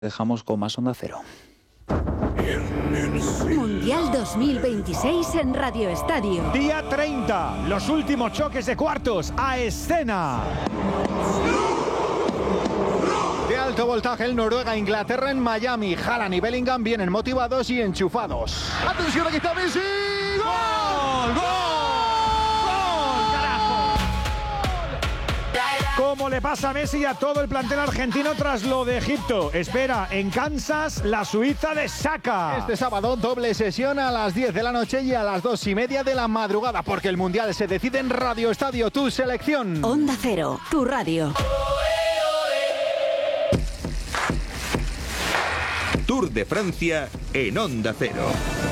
Dejamos con más Onda Cero. Mundial 2026 en Radio Estadio. Día 30, los últimos choques de cuartos a escena. De alto voltaje el Noruega-Inglaterra en Miami. Haaland y Bellingham vienen motivados y enchufados. ¡Atención, aquí está Messi! ¡Gol! ¡Gol! Como le pasa a Messi y a todo el plantel argentino tras lo de Egipto. Espera en Kansas la Suiza de Xhaka. Este sábado doble sesión a las 10 de la noche y a las 2:30 de la madrugada, porque el Mundial se decide en Radio Estadio, tu selección. Onda Cero, tu radio. Tour de Francia en Onda Cero.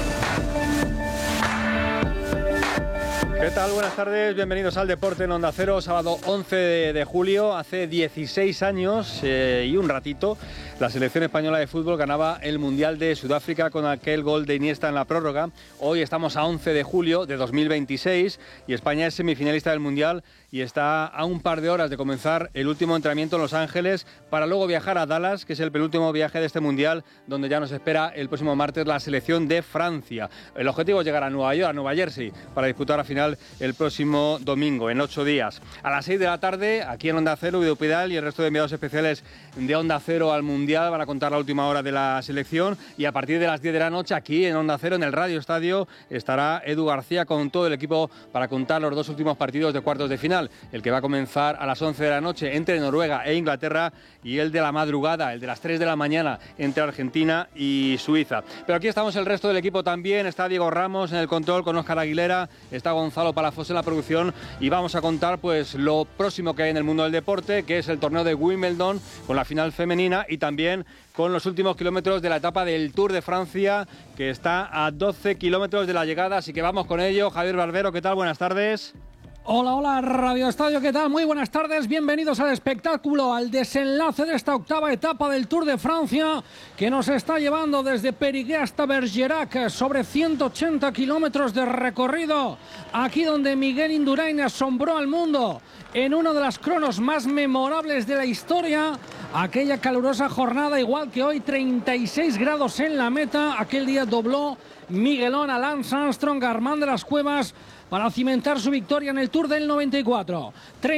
¿Qué tal? Buenas tardes, bienvenidos al Deporte en Onda Cero, sábado 11 de julio, hace 16 años y un ratito, la selección española de fútbol ganaba el Mundial de Sudáfrica con aquel gol de Iniesta en la prórroga. Hoy estamos a 11 de julio de 2026 y España es semifinalista del Mundial y está a un par de horas de comenzar el último entrenamiento en Los Ángeles para luego viajar a Dallas, que es el penúltimo viaje de este Mundial, donde ya nos espera el próximo martes la selección de Francia. El objetivo es llegar a Nueva York, a Nueva Jersey, para disputar la final el próximo domingo, en 8 días. A las 6 de la tarde, aquí en Onda Cero, Guido Pidal y el resto de enviados especiales de Onda Cero al Mundial van a contar la última hora de la selección, y a partir de las 10 de la noche, aquí en Onda Cero, en el Radio Estadio, estará Edu García con todo el equipo para contar los dos últimos partidos de cuartos de final, el que va a comenzar a las 11 de la noche entre Noruega e Inglaterra, y el de la madrugada, el de las 3 de la mañana entre Argentina y Suiza. Pero aquí estamos el resto del equipo también. Está Diego Ramos en el control con Óscar Aguilera, está Gonzalo Palafox en la producción, y vamos a contar pues lo próximo que hay en el mundo del deporte, que es el torneo de Wimbledon con la final femenina, y también con los últimos kilómetros de la etapa del Tour de Francia, que está a 12 kilómetros de la llegada, así que vamos con ello. Javier Barbero, ¿qué tal? Buenas tardes. Hola, hola, Radio Estadio, ¿qué tal? Muy buenas tardes, bienvenidos al espectáculo, al desenlace de esta octava etapa del Tour de Francia, que nos está llevando desde Périgueux hasta Bergerac, sobre 180 kilómetros de recorrido, aquí donde Miguel Indurain asombró al mundo en uno de los cronos más memorables de la historia. Aquella calurosa jornada, igual que hoy, 36 grados en la meta. Aquel día dobló Miguelón a Lance Armstrong, a Armand de las Cuevas, para cimentar su victoria en el Tour del 94.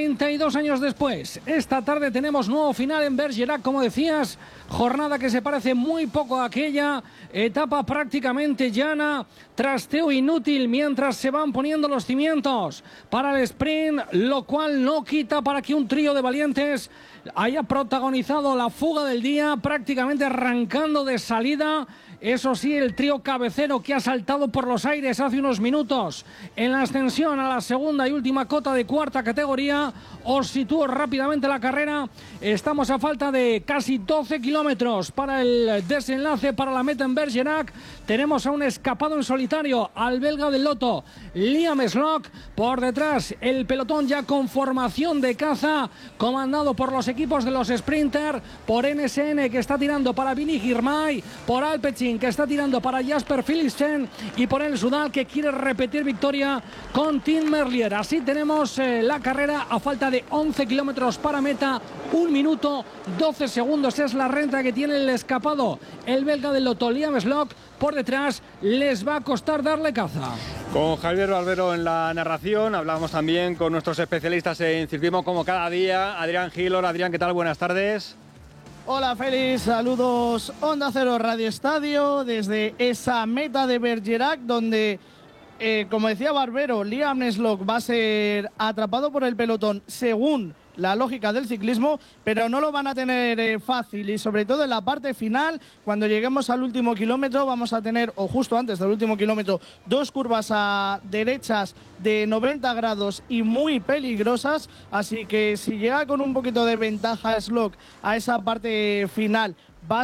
32 años después, esta tarde tenemos nuevo final en Bergerac, como decías, jornada que se parece muy poco a aquella, etapa prácticamente llana, trasteo inútil mientras se van poniendo los cimientos para el sprint, lo cual no quita para que un trío de valientes haya protagonizado la fuga del día, prácticamente arrancando de salida. Eso sí, el trío cabecero que ha saltado por los aires hace unos minutos en la ascensión a la segunda y última cota de cuarta categoría. Os sitúo rápidamente la carrera. Estamos a falta de casi 12 kilómetros para el desenlace, para la meta en Bergerac. Tenemos a un escapado en solitario, al belga del Lotto, Liam Slock. Por detrás, el pelotón ya con formación de caza, comandado por los equipos de los Sprinter, por NSN, que está tirando para Vini Girmay, por Alpecin, que está tirando para Jasper Philipsen, y por el Sudal, que quiere repetir victoria con Tim Merlier. Así tenemos la carrera a falta de 11 kilómetros para meta. 1 minuto 12 segundos es la renta que tiene el escapado, el belga del Lotto, Liam Slock. Por detrás les va a costar darle caza. Con Javier Barbero en la narración, hablamos también con nuestros especialistas en ciclismo como cada día. Adrián Gil. Hola Adrián, ¿qué tal? Buenas tardes. Hola Félix, saludos Onda Cero Radio Estadio desde esa meta de Bergerac, donde, como decía Barbero, Liam Slock va a ser atrapado por el pelotón según la lógica del ciclismo, pero no lo van a tener fácil, y sobre todo en la parte final, cuando lleguemos al último kilómetro, vamos a tener, o justo antes del último kilómetro, dos curvas a derechas de 90 grados y muy peligrosas, así que si llega con un poquito de ventaja Slock a esa parte final, va a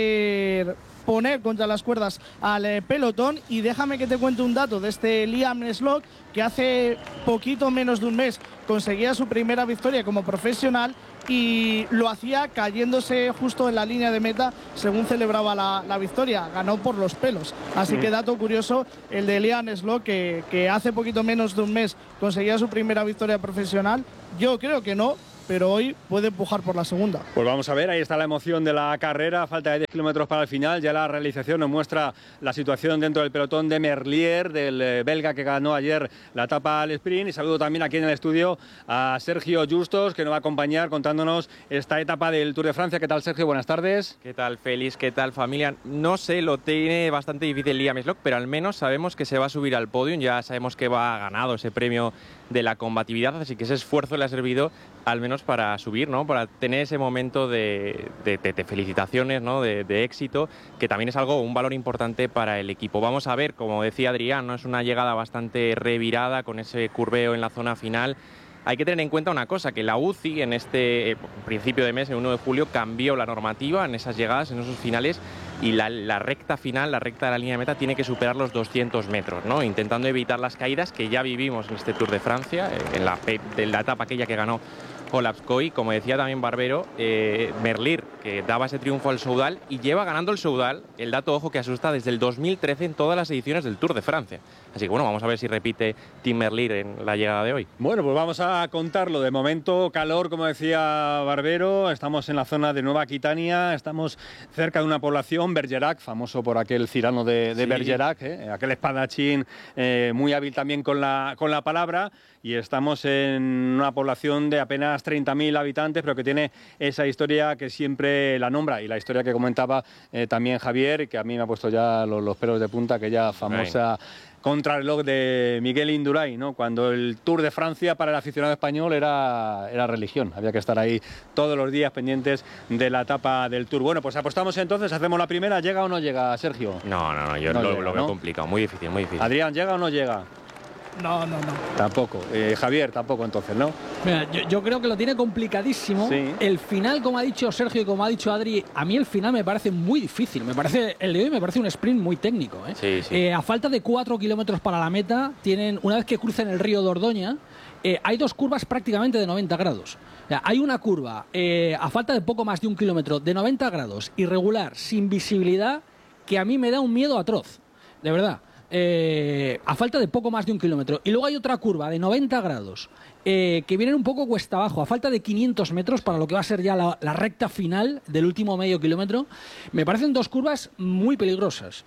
ser poner contra las cuerdas al pelotón. Y déjame que te cuente un dato de este Liam Slock, que hace poquito menos de un mes conseguía su primera victoria como profesional, y lo hacía cayéndose justo en la línea de meta según celebraba la victoria. Ganó por los pelos. Así que dato curioso el de Liam Slock, que hace poquito menos de un mes conseguía su primera victoria profesional. Yo creo que no, pero hoy puede empujar por la segunda. Pues vamos a ver, ahí está la emoción de la carrera, falta de 10 kilómetros para el final, ya la realización nos muestra la situación dentro del pelotón de Merlier, del belga que ganó ayer la etapa al sprint, y saludo también aquí en el estudio a Sergio Justos, que nos va a acompañar contándonos esta etapa del Tour de Francia. ¿Qué tal, Sergio? Buenas tardes. ¿Qué tal, Félix? ¿Qué tal, familia? No sé, lo tiene bastante difícil Liam Slock, pero al menos sabemos que se va a subir al podio, ya sabemos que va ganado ese premio de la combatividad, así que ese esfuerzo le ha servido al menos para subir, ¿no? Para tener ese momento de felicitaciones, ¿no? De éxito, que también es un valor importante para el equipo. Vamos a ver, como decía Adrián, ¿no? Es una llegada bastante revirada con ese curveo en la zona final. Hay que tener en cuenta una cosa, que la UCI en este principio de mes, el 1 de julio, cambió la normativa en esas llegadas, en esos finales, y la recta final, la recta de la línea de meta, tiene que superar los 200 metros, ¿no? Intentando evitar las caídas que ya vivimos en este Tour de Francia, en la etapa aquella que ganó Olapskoy, como decía también Barbero, Merlier, que daba ese triunfo al Soudal y lleva ganando el Soudal, el dato, ojo, que asusta, desde el 2013 en todas las ediciones del Tour de Francia. Así que bueno, vamos a ver si repite Tim Merlier en la llegada de hoy. Bueno, pues vamos a contarlo. De momento, calor, como decía Barbero, estamos en la zona de Nueva Aquitania, estamos cerca de una población, Bergerac, famoso por aquel Cirano de sí. Bergerac, aquel espadachín muy hábil también con la palabra, y estamos en una población de apenas 30.000 habitantes, pero que tiene esa historia que siempre la nombra, y la historia que comentaba también Javier, que a mí me ha puesto ya los pelos de punta, aquella famosa contrarreloj de Miguel Indurain, ¿no? Cuando el Tour de Francia para el aficionado español era religión, había que estar ahí todos los días pendientes de la etapa del Tour. Bueno, pues apostamos entonces, hacemos la primera. ¿Llega o no llega, Sergio? No, yo lo veo complicado, muy difícil. Adrián, ¿llega o no llega? No. Tampoco. Javier, tampoco entonces, ¿no? Mira, yo creo que lo tiene complicadísimo. Sí. El final, como ha dicho Sergio y como ha dicho Adri, a mí el final me parece muy difícil. El de hoy me parece un sprint muy técnico. Sí. A falta de 4 kilómetros para la meta, una vez que crucen el río Dordoña, hay dos curvas prácticamente de 90 grados. O sea, hay una curva a falta de poco más de 1 kilómetro de 90 grados, irregular, sin visibilidad, que a mí me da un miedo atroz. De verdad. A falta de poco más de 1 kilómetro. Y luego hay otra curva de 90 grados que viene un poco cuesta abajo, a falta de 500 metros para lo que va a ser ya la recta final del último medio kilómetro. Me parecen dos curvas muy peligrosas.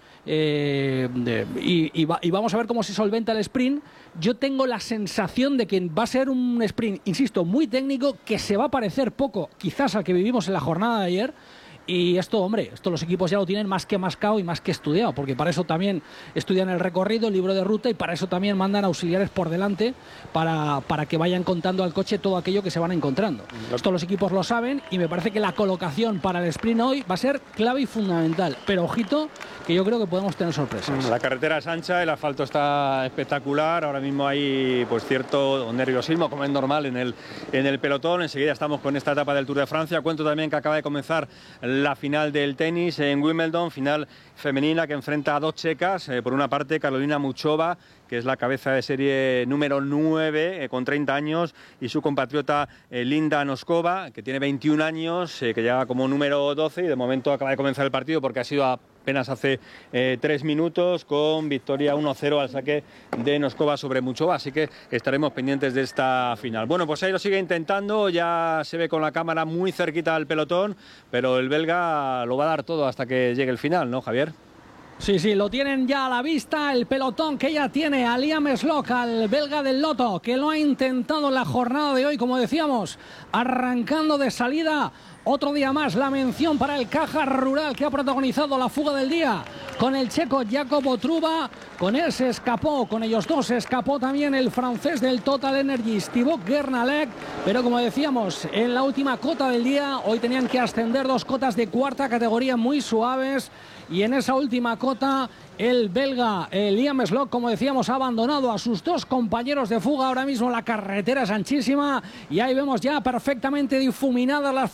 Y vamos a ver cómo se solventa el sprint. Yo tengo la sensación de que va a ser un sprint, insisto, muy técnico, que se va a parecer poco quizás al que vivimos en la jornada de ayer. Y esto los equipos ya lo tienen más que mascado y más que estudiado, porque para eso también estudian el recorrido, el libro de ruta, y para eso también mandan auxiliares por delante para que vayan contando al coche todo aquello que se van encontrando. Esto los equipos lo saben, y me parece que la colocación para el sprint hoy va a ser clave y fundamental. Pero ojito, que yo creo que podemos tener sorpresas. La carretera es ancha, el asfalto está espectacular, ahora mismo hay pues cierto nerviosismo, como es normal en el pelotón. Enseguida estamos con esta etapa del Tour de Francia. Cuento también que acaba de comenzar la final del tenis en Wimbledon, final femenina que enfrenta a dos checas. Por una parte, Karolina Muchova, que es la cabeza de serie número 9, con 30 años, y su compatriota Linda Noskova, que tiene 21 años, que llega como número 12, y de momento acaba de comenzar el partido porque ha sido apenas hace 3 minutos, con victoria 1-0 al saque de Noskova sobre Muchova, así que estaremos pendientes de esta final. Bueno, pues ahí lo sigue intentando, ya se ve con la cámara muy cerquita al pelotón, pero el belga lo va a dar todo hasta que llegue el final, ¿no, Javier? Sí, lo tienen ya a la vista, el pelotón que ya tiene a Liam Slock, al belga del Lotto, que lo ha intentado en la jornada de hoy, como decíamos, arrancando de salida. Otro día más, la mención para el Caja Rural, que ha protagonizado la fuga del día con el checo Jacobo Truba. Con él se escapó, con ellos dos se escapó también el francés del Total Energies, Thibaut Gernalec. Pero como decíamos, en la última cota del día, hoy tenían que ascender 2 cotas de cuarta categoría muy suaves. Y en esa última cota, el belga Liam Slock, como decíamos, ha abandonado a sus 2 compañeros de fuga. Ahora mismo la carretera es anchísima y ahí vemos ya perfectamente difuminadas las formaciones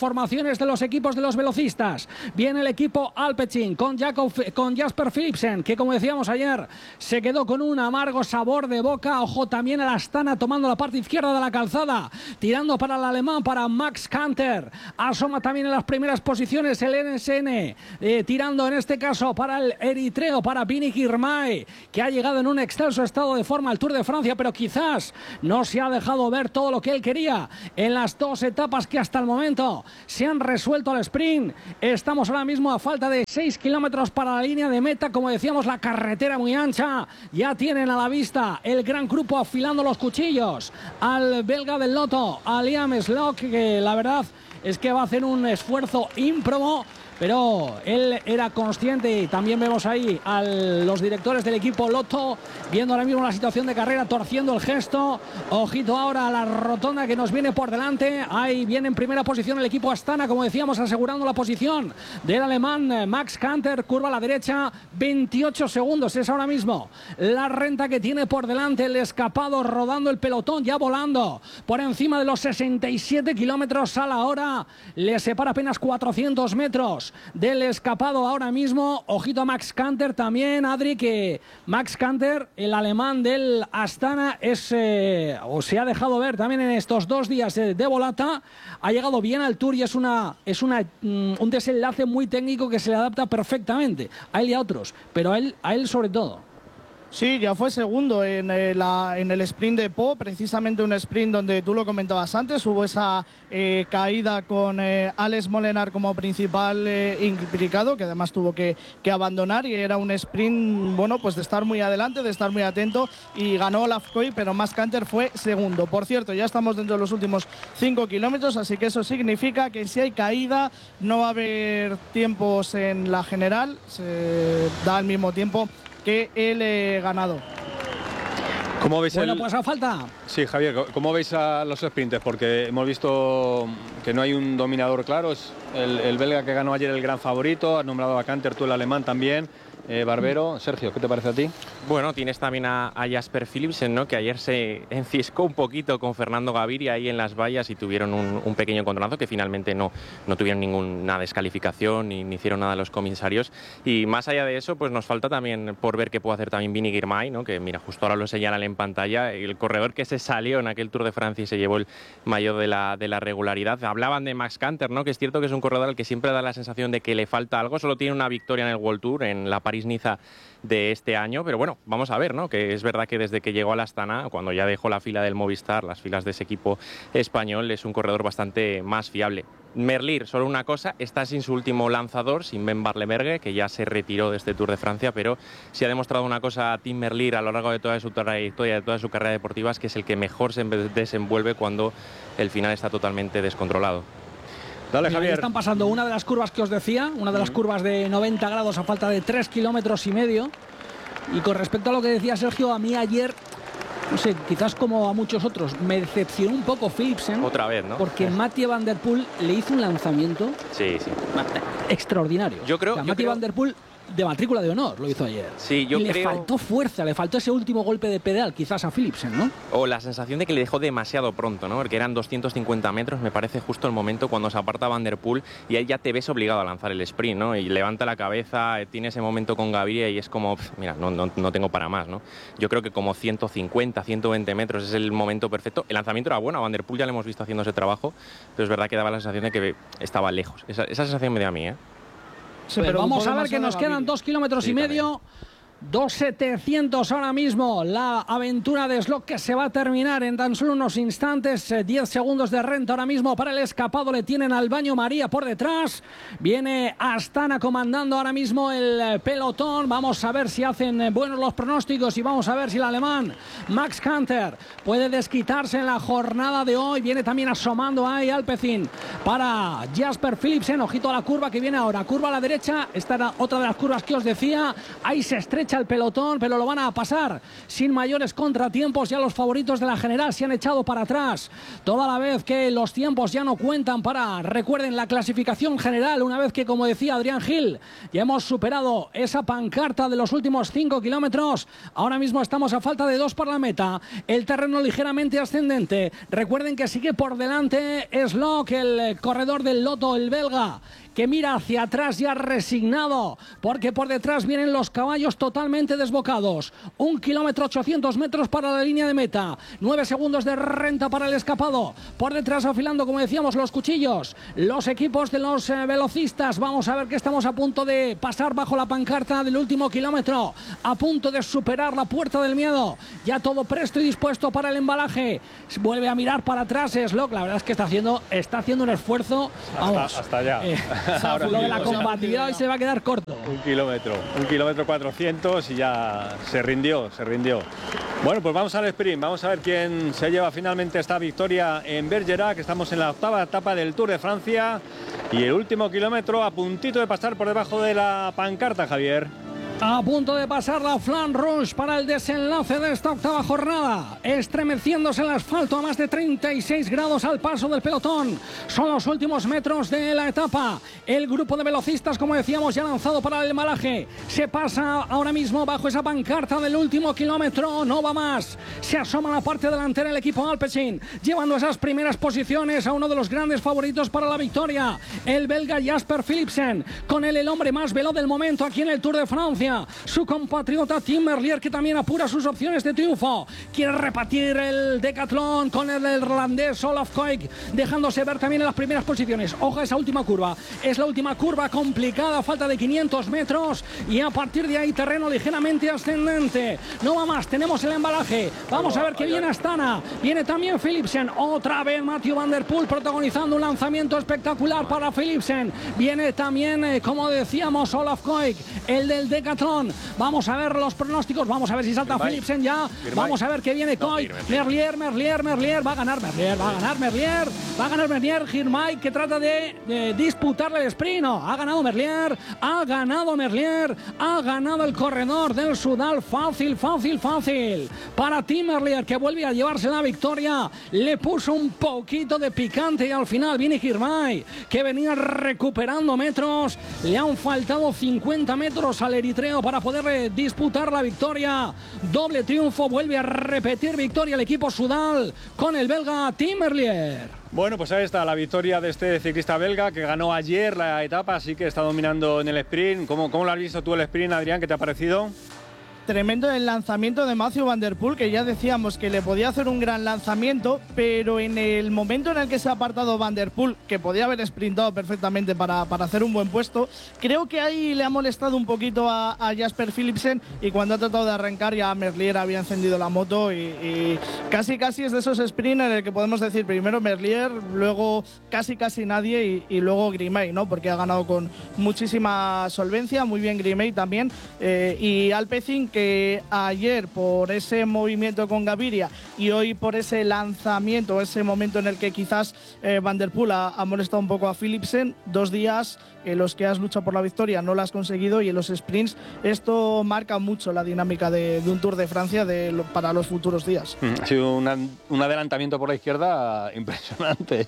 posiciones de los equipos de los velocistas. Viene el equipo Alpecin con Jasper Philipsen, que como decíamos ayer, se quedó con un amargo sabor de boca. Ojo también el Astana tomando la parte izquierda de la calzada, tirando para el alemán, para Max Kanter. Asoma también en las primeras posiciones el NSN, tirando en este caso para el eritreo, para Vini Girmay, que ha llegado en un excelso estado de forma al Tour de Francia, pero quizás no se ha dejado ver todo lo que él quería en las dos etapas que hasta el momento se han resuelto al sprint. Estamos ahora mismo a falta de 6 kilómetros para la línea de meta. Como decíamos, la carretera muy ancha. Ya tienen a la vista el gran grupo afilando los cuchillos al belga del Lotto, a Liam Slock, que la verdad es que va a hacer un esfuerzo ímprobo, pero él era consciente. Y también vemos ahí a los directores del equipo Lotto viendo ahora mismo la situación de carrera, torciendo el gesto. Ojito ahora a la rotonda que nos viene por delante. Ahí viene en primera posición el equipo Astana, como decíamos, asegurando la posición del alemán Max Kanter. Curva a la derecha, 28 segundos es ahora mismo la renta que tiene por delante el escapado, rodando el pelotón, ya volando por encima de los 67 kilómetros a la hora. Le separa apenas 400 metros del escapado ahora mismo. Ojito a Max Kanter también, Adri, que Max Kanter, el alemán del Astana, o se ha dejado ver también en estos 2 días de volata. Ha llegado bien al Tour y es un desenlace muy técnico que se le adapta perfectamente a él y a otros, pero a él sobre todo. Sí, ya fue segundo en el sprint de Po, precisamente un sprint donde tú lo comentabas antes, hubo esa caída con Alex Molenaar como principal implicado, que además tuvo que abandonar, y era un sprint, bueno, pues de estar muy adelante, de estar muy atento, y ganó Lafcoy, pero Max Kanter fue segundo. Por cierto, ya estamos dentro de los últimos 5 kilómetros, así que eso significa que si hay caída no va a haber tiempos en la general, se da al mismo tiempo que el ganador. ¿Cómo veis pues a falta? Sí, Javier, ¿cómo veis a los sprinters? Porque hemos visto que no hay un dominador claro. Es el belga que ganó ayer el gran favorito. Has nombrado a Kanter, tú el alemán también. Barbero, Sergio, ¿qué te parece a ti? Bueno, tienes también a Jasper Philipsen, ¿no? Que ayer se enciscó un poquito con Fernando Gaviria ahí en las vallas y tuvieron un pequeño encontronazo, que finalmente no tuvieron ninguna descalificación ni hicieron nada los comisarios. Y más allá de eso, pues nos falta también por ver qué puede hacer también Vini Girmay, ¿no? Que mira, justo ahora lo señalan en pantalla, el corredor que se salió en aquel Tour de Francia y se llevó el maillot de la regularidad. Hablaban de Max Kanter, ¿no? Que es cierto que es un corredor al que siempre da la sensación de que le falta algo. Solo tiene una victoria en el World Tour, en la París-Niza de este año, pero bueno, vamos a ver, ¿no? Que es verdad que desde que llegó al Astana, cuando ya dejó la fila del Movistar, las filas de ese equipo español, es un corredor bastante más fiable. Merlier, solo una cosa, está sin su último lanzador, sin Ben Barlemergue, que ya se retiró de este Tour de Francia, pero sí ha demostrado una cosa a Tim Merlier a lo largo de toda su trayectoria, de toda su carrera deportiva, es que es el que mejor se desenvuelve cuando el final está totalmente descontrolado. Dale, Javier. Están pasando una de las curvas que os decía, una de las curvas de 90 grados a falta de 3,5 kilómetros. Y con respecto a lo que decía Sergio, a mí ayer, no sé, quizás como a muchos otros, me decepcionó un poco Philipsen. Otra vez, ¿no? Porque Mathieu van der Poel le hizo un lanzamiento extraordinario. Yo creo, Mathieu van der Poel, de matrícula de honor, lo hizo ayer. Sí, y le faltó fuerza, le faltó ese último golpe de pedal, quizás a Philipsen, ¿no? O la sensación de que le dejó demasiado pronto, ¿no? Porque eran 250 metros, me parece justo el momento cuando se aparta Van der Poel y ahí ya te ves obligado a lanzar el sprint, ¿no? Y levanta la cabeza, tiene ese momento con Gaviria y es como, mira, no tengo para más, ¿no? Yo creo que como 150, 120 metros es el momento perfecto. El lanzamiento era bueno, a Van der Poel ya le hemos visto haciendo ese trabajo, pero es verdad que daba la sensación de que estaba lejos. Esa sensación me dio a mí, ¿eh? Sí, pero vamos a ver que nos quedan 2,5 kilómetros. 2.700 ahora mismo, la aventura de Slock, que se va a terminar en tan solo unos instantes. 10 segundos de renta ahora mismo para el escapado, le tienen al baño María por detrás. Viene Astana comandando ahora mismo el pelotón. Vamos a ver si hacen buenos los pronósticos y vamos a ver si el alemán Max Kanter puede desquitarse en la jornada de hoy. Viene también asomando ahí Alpecin para Jasper Philipsen. Ojito a la curva que viene ahora, curva a la derecha. Esta era otra de las curvas que os decía. Ahí se estrecha echa el pelotón, pero lo van a pasar sin mayores contratiempos. Ya los favoritos de la general se han echado para atrás, toda la vez que los tiempos ya no cuentan para, recuerden, la clasificación general, una vez que, como decía Adrián Gil, ya hemos superado esa pancarta de los últimos 5 kilómetros. Ahora mismo estamos a falta de 2 para la meta, el terreno ligeramente ascendente. Recuerden que sigue por delante Slock, el corredor del Lotto, el belga, que mira hacia atrás ya resignado, porque por detrás vienen los caballos totalmente desbocados. 1 kilómetro 800 metros para la línea de meta, 9 segundos de renta para el escapado. Por detrás afilando, como decíamos, los cuchillos, los equipos de los velocistas. Vamos a ver que estamos a punto de pasar bajo la pancarta del último kilómetro, a punto de superar la puerta del miedo. Ya todo presto y dispuesto para el embalaje. Vuelve a mirar para atrás Slock, la verdad es que está haciendo un esfuerzo. Vamos, hasta allá. Lo de la combatividad hoy se va a quedar corto. 1 kilómetro 400 y ya se rindió. Bueno, pues vamos al sprint, vamos a ver quién se lleva finalmente esta victoria en Bergerac. Estamos en la 8ª etapa del Tour de Francia y el último kilómetro a puntito de pasar por debajo de la pancarta, Javier. A punto de pasar la Flamme Rouge para el desenlace de esta 8ª jornada. Estremeciéndose el asfalto a más de 36 grados al paso del pelotón. Son los últimos metros de la etapa. El grupo de velocistas, como decíamos, ya lanzado para el embalaje. Se pasa ahora mismo bajo esa pancarta del último kilómetro. No va más. Se asoma la parte delantera el equipo Alpecin, llevando esas primeras posiciones a uno de los grandes favoritos para la victoria, el belga Jasper Philipsen. Con él el hombre más veloz del momento aquí en el Tour de Francia, su compatriota Tim Merlier, que también apura sus opciones de triunfo. Quiere repartir el decatlón con el irlandés Olaf Koik, dejándose ver también en las primeras posiciones. Ojo a esa última curva, es la última curva complicada, falta de 500 metros y a partir de ahí terreno ligeramente ascendente. No va más, tenemos el embalaje. Vamos a ver que viene Astana, viene también Philipsen, otra vez Mathieu van der Poel protagonizando un lanzamiento espectacular para Philipsen. Viene también, como decíamos, Olaf Koik, el del decatlón. Vamos a ver los pronósticos, vamos a ver si salta Philipsen ya. Vamos a ver que viene Koik, Merlier, va a ganar Merlier, Girmay, que trata de disputarle el sprint. No, ha ganado Merlier, ha ganado el corredor del Sudal, fácil para Tim Merlier, que vuelve a llevarse la victoria. Le puso un poquito de picante y al final viene Girmay, que venía recuperando metros. Le han faltado 50 metros al eritreo para poder disputar la victoria. Doble triunfo, vuelve a repetir victoria el equipo Sudal con el belga Tim Merlier. Bueno, pues ahí está la victoria de este ciclista belga que ganó ayer la etapa, así que está dominando en el sprint. ¿Cómo lo has visto tú el sprint, Adrián? ¿Qué te ha parecido? Tremendo el lanzamiento de Mathieu van der Poel, que ya decíamos que le podía hacer un gran lanzamiento, pero en el momento en el que se ha apartado van der Poel, que podía haber sprintado perfectamente para hacer un buen puesto, creo que ahí le ha molestado un poquito a Jasper Philipsen, y cuando ha tratado de arrancar ya Merlier había encendido la moto y casi es de esos sprints en el que podemos decir primero Merlier, luego casi nadie y luego Girmay, ¿no? Porque ha ganado con muchísima solvencia, muy bien Girmay también, y Alpecin, que ayer por ese movimiento con Gaviria y hoy por ese lanzamiento, ese momento en el que quizás Van der Poel ha molestado un poco a Philipsen, 2 días en los que has luchado por la victoria, no la has conseguido, y en los sprints esto marca mucho la dinámica de un Tour de Francia para los futuros días. Ha sido un adelantamiento por la izquierda impresionante.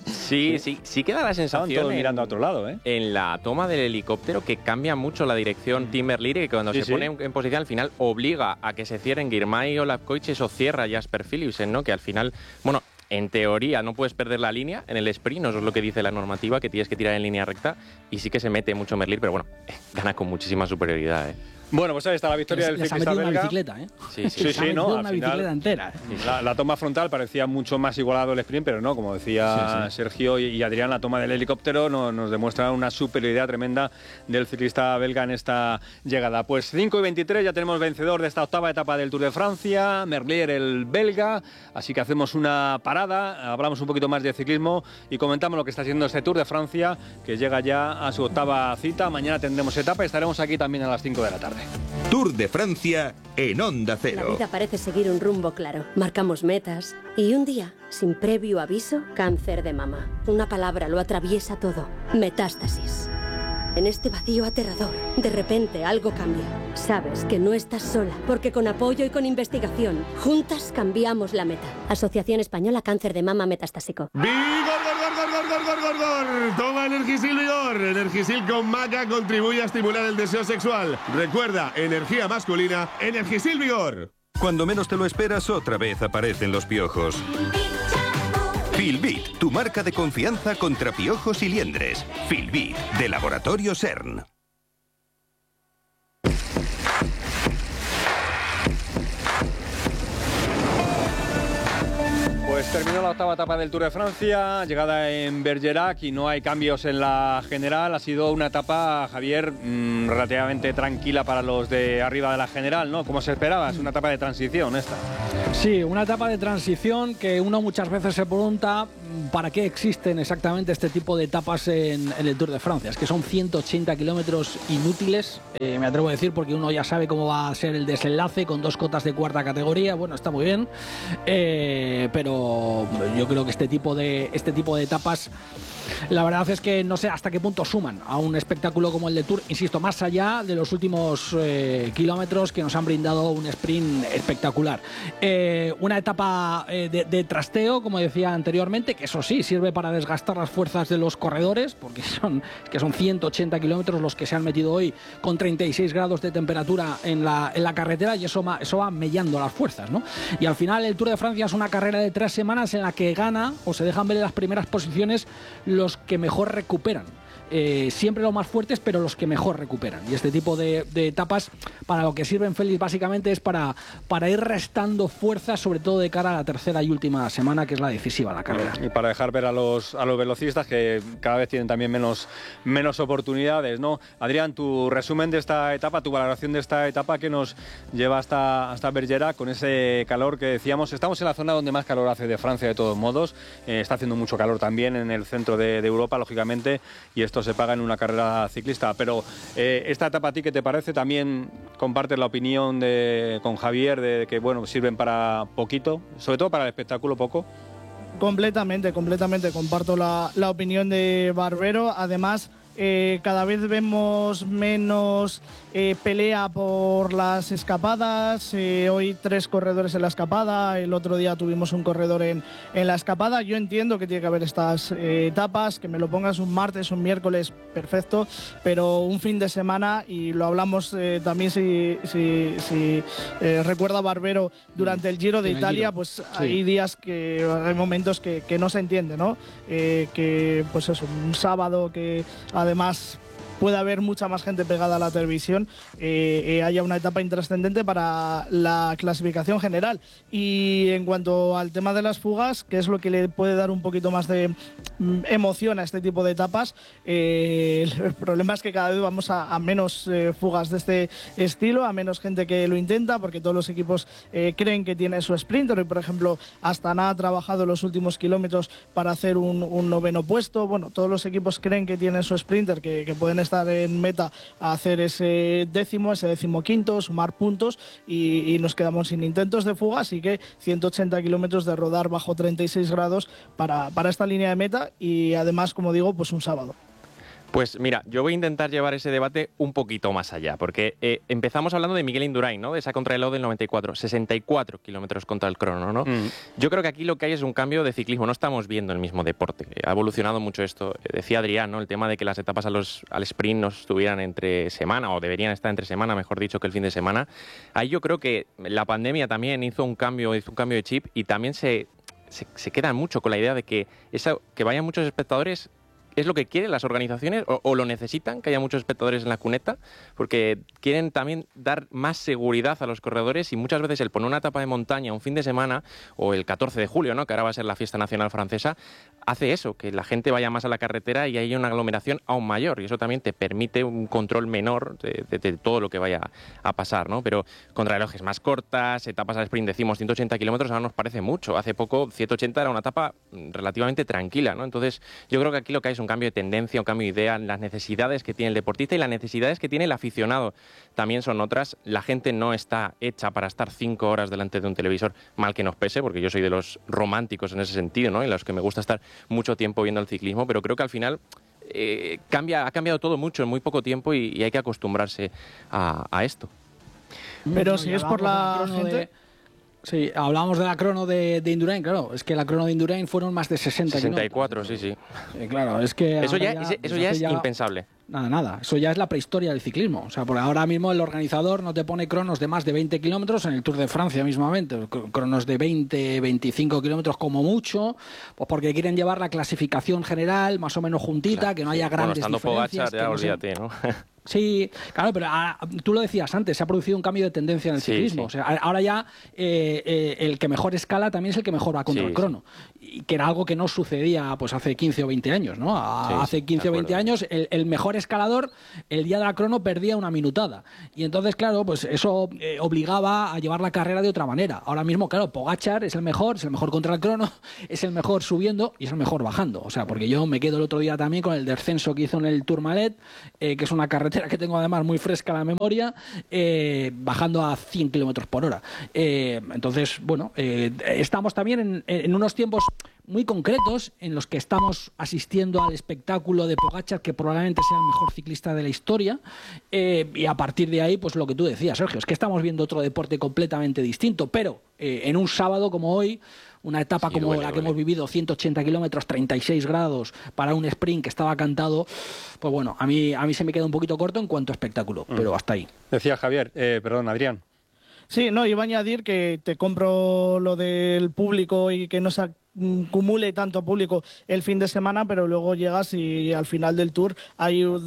Sí queda la sensación. Estaban todos mirando a otro lado, en la toma del helicóptero, que cambia mucho la dirección Tim Merlier, y que cuando se pone en posición al final obliga a que se cierren Girmay y Olaf Koik, eso cierra Jasper Philipsen, ¿no? Que al final, bueno, en teoría no puedes perder la línea en el sprint, eso es lo que dice la normativa, que tienes que tirar en línea recta, y sí que se mete mucho Merlier, pero bueno, gana con muchísima superioridad, Bueno, pues ahí está la victoria del ciclista belga. Una bicicleta, Sí, ¿no? Una bicicleta entera. La toma frontal parecía mucho más igualado el sprint, pero no, como decía Sergio y Adrián, la toma del helicóptero nos demuestra una superioridad tremenda del ciclista belga en esta llegada. Pues 5:23, ya tenemos vencedor de esta 8ª etapa del Tour de Francia, Merlier, el belga, así que hacemos una parada, hablamos un poquito más de ciclismo y comentamos lo que está haciendo este Tour de Francia, que llega ya a su 8ª cita. Mañana tendremos etapa y estaremos aquí también a las 5 de la tarde. Tour de Francia en Onda Cero. La vida parece seguir un rumbo claro. Marcamos metas y un día, sin previo aviso, cáncer de mama. Una palabra lo atraviesa todo. Metástasis. En este vacío aterrador, de repente algo cambia. Sabes que no estás sola, porque con apoyo y con investigación, juntas cambiamos la meta. Asociación Española Cáncer de Mama Metastásico. ¡Vigor! Toma Energisil Vigor. Energisil con maca contribuye a estimular el deseo sexual. Recuerda, energía masculina, Energisil Vigor. Cuando menos te lo esperas, otra vez aparecen los piojos. Filbit, tu marca de confianza contra piojos y liendres. Filbit, de Laboratorio CERN. Pues terminó la octava etapa del Tour de Francia, llegada en Bergerac y no hay cambios en la general. Ha sido una etapa, Javier, relativamente tranquila para los de arriba de la general, ¿no? Como se esperaba, es una etapa de transición esta. Sí, una etapa de transición que uno muchas veces se pregunta para qué existen exactamente este tipo de etapas en el Tour de Francia. Es que son 180 kilómetros inútiles, me atrevo a decir, porque uno ya sabe cómo va a ser el desenlace con 2 cotas de cuarta categoría. Bueno, está muy bien, pero yo creo que este tipo de etapas, la verdad es que no sé hasta qué punto suman a un espectáculo como el de Tour, insisto, más allá de los últimos kilómetros que nos han brindado un sprint espectacular. Una etapa de trasteo, como decía anteriormente, que eso sí, sirve para desgastar las fuerzas de los corredores, porque son 180 kilómetros los que se han metido hoy con 36 grados de temperatura en la carretera, y eso va mellando las fuerzas, ¿no? Y al final el Tour de Francia es una carrera de 3 semanas en la que gana o se dejan ver en las primeras posiciones los que mejor recuperan. Siempre los más fuertes, pero los que mejor recuperan. Y este tipo de etapas, para lo que sirven, Félix, básicamente es para ir restando fuerzas, sobre todo de cara a la tercera y última semana, que es la decisiva de la carrera. Y para dejar ver a los velocistas, que cada vez tienen también menos oportunidades, ¿no? Adrián, tu resumen de esta etapa, tu valoración de esta etapa que nos lleva hasta Bergerac, con ese calor que decíamos. Estamos en la zona donde más calor hace de Francia, de todos modos. Está haciendo mucho calor también en el centro de Europa, lógicamente, y esto se paga en una carrera ciclista. Pero esta etapa, ¿a ti qué te parece? También compartes la opinión con Javier de que, bueno, sirven para poquito, sobre todo para el espectáculo, poco. Completamente, comparto la opinión de Barbero. Además, cada vez vemos menos pelea por las escapadas. Hoy 3 corredores en la escapada, el otro día tuvimos un corredor en la escapada. Yo entiendo que tiene que haber estas etapas, que me lo pongas un martes, un miércoles, perfecto, pero un fin de semana, y lo hablamos también si recuerda Barbero durante el Giro de Italia, pues sí, hay días hay momentos que no se entiende, ¿no? Que pues eso, un sábado que además puede haber mucha más gente pegada a la televisión, haya una etapa intrascendente para la clasificación general. Y en cuanto al tema de las fugas, que es lo que le puede dar un poquito más de emoción a este tipo de etapas, el problema es que cada vez vamos a menos fugas de este estilo, a menos gente que lo intenta, porque todos los equipos creen que tiene su sprinter. Y por ejemplo, Astana ha trabajado los últimos kilómetros para hacer un 9º puesto. Bueno, todos los equipos creen que tienen su sprinter, que pueden estar en meta a hacer ese 15º, sumar puntos, y nos quedamos sin intentos de fuga. Así que 180 kilómetros de rodar bajo 36 grados para esta línea de meta, y además, como digo, pues un sábado. Pues mira, yo voy a intentar llevar ese debate un poquito más allá, porque empezamos hablando de Miguel Indurain, ¿no? De esa contrarreloj del 94, 64 kilómetros contra el crono, ¿no? Yo creo que aquí lo que hay es un cambio de ciclismo, no estamos viendo el mismo deporte, ha evolucionado mucho esto. Decía Adrián, ¿no? El tema de que las etapas al sprint no estuvieran entre semana, o deberían estar entre semana, mejor dicho, que el fin de semana. Ahí yo creo que la pandemia también hizo un cambio de chip, y también se quedan mucho con la idea de que vayan muchos espectadores. ¿Es lo que quieren las organizaciones o lo necesitan, que haya muchos espectadores en la cuneta? Porque quieren también dar más seguridad a los corredores, y muchas veces el poner una etapa de montaña un fin de semana, o el 14 de julio, ¿no?, que ahora va a ser la fiesta nacional francesa, hace eso, que la gente vaya más a la carretera y haya una aglomeración aún mayor, y eso también te permite un control menor de todo lo que vaya a pasar, ¿no? Pero contrarrelojes más cortas, etapas al sprint, decimos 180 kilómetros, ahora nos parece mucho. Hace poco 180 era una etapa relativamente tranquila, ¿no? Entonces yo creo que aquí lo que hay es un cambio de tendencia, un cambio de idea, las necesidades que tiene el deportista y las necesidades que tiene el aficionado también son otras. La gente no está hecha para estar 5 horas delante de un televisor, mal que nos pese, porque yo soy de los románticos en ese sentido, ¿no?, y los que me gusta estar mucho tiempo viendo el ciclismo, pero creo que al final ha cambiado todo mucho en muy poco tiempo y hay que acostumbrarse a esto. Pero si es por la gente... Sí, hablábamos de la crono de Indurain, claro, es que la crono de Indurain fueron más de 64, sí. Claro, es que... Eso ya es impensable. Nada, eso ya es la prehistoria del ciclismo. O sea, porque ahora mismo el organizador no te pone cronos de más de 20 kilómetros en el Tour de Francia mismamente, cronos de 20, 25 kilómetros como mucho, pues porque quieren llevar la clasificación general más o menos juntita, claro, que no haya grandes diferencias. Pogačar, ya olvídate, ¿no? Sí, claro, pero tú lo decías antes, se ha producido un cambio de tendencia en el ciclismo. O sea, ahora ya el que mejor escala también es el que mejor va contra el crono. Y que era algo que no sucedía pues hace 15 o 20 años, ¿no? Hace 15 o 20 años el mejor escalador el día de la crono perdía una minutada. Y entonces, claro, pues eso obligaba a llevar la carrera de otra manera. Ahora mismo, claro, Pogačar es el mejor contra el crono, es el mejor subiendo y es el mejor bajando. O sea, porque yo me quedo el otro día también con el descenso que hizo en el Tourmalet, que es una carretera que tengo además muy fresca en la memoria, bajando a 100 kilómetros por hora. Entonces, bueno, estamos también en unos tiempos muy concretos en los que estamos asistiendo al espectáculo de Pogačar, que probablemente sea el mejor ciclista de la historia, y a partir de ahí, pues lo que tú decías, Sergio, es que estamos viendo otro deporte completamente distinto, pero en un sábado como hoy, una etapa como la que hemos vivido, 180 kilómetros, 36 grados para un sprint que estaba cantado, pues bueno, a mí se me queda un poquito corto en cuanto a espectáculo, pero hasta ahí. Decía Javier, perdón, Adrián. Sí, no, iba a añadir que te compro lo del público y que no se acumule tanto público el fin de semana, pero luego llegas y al final del Tour hay un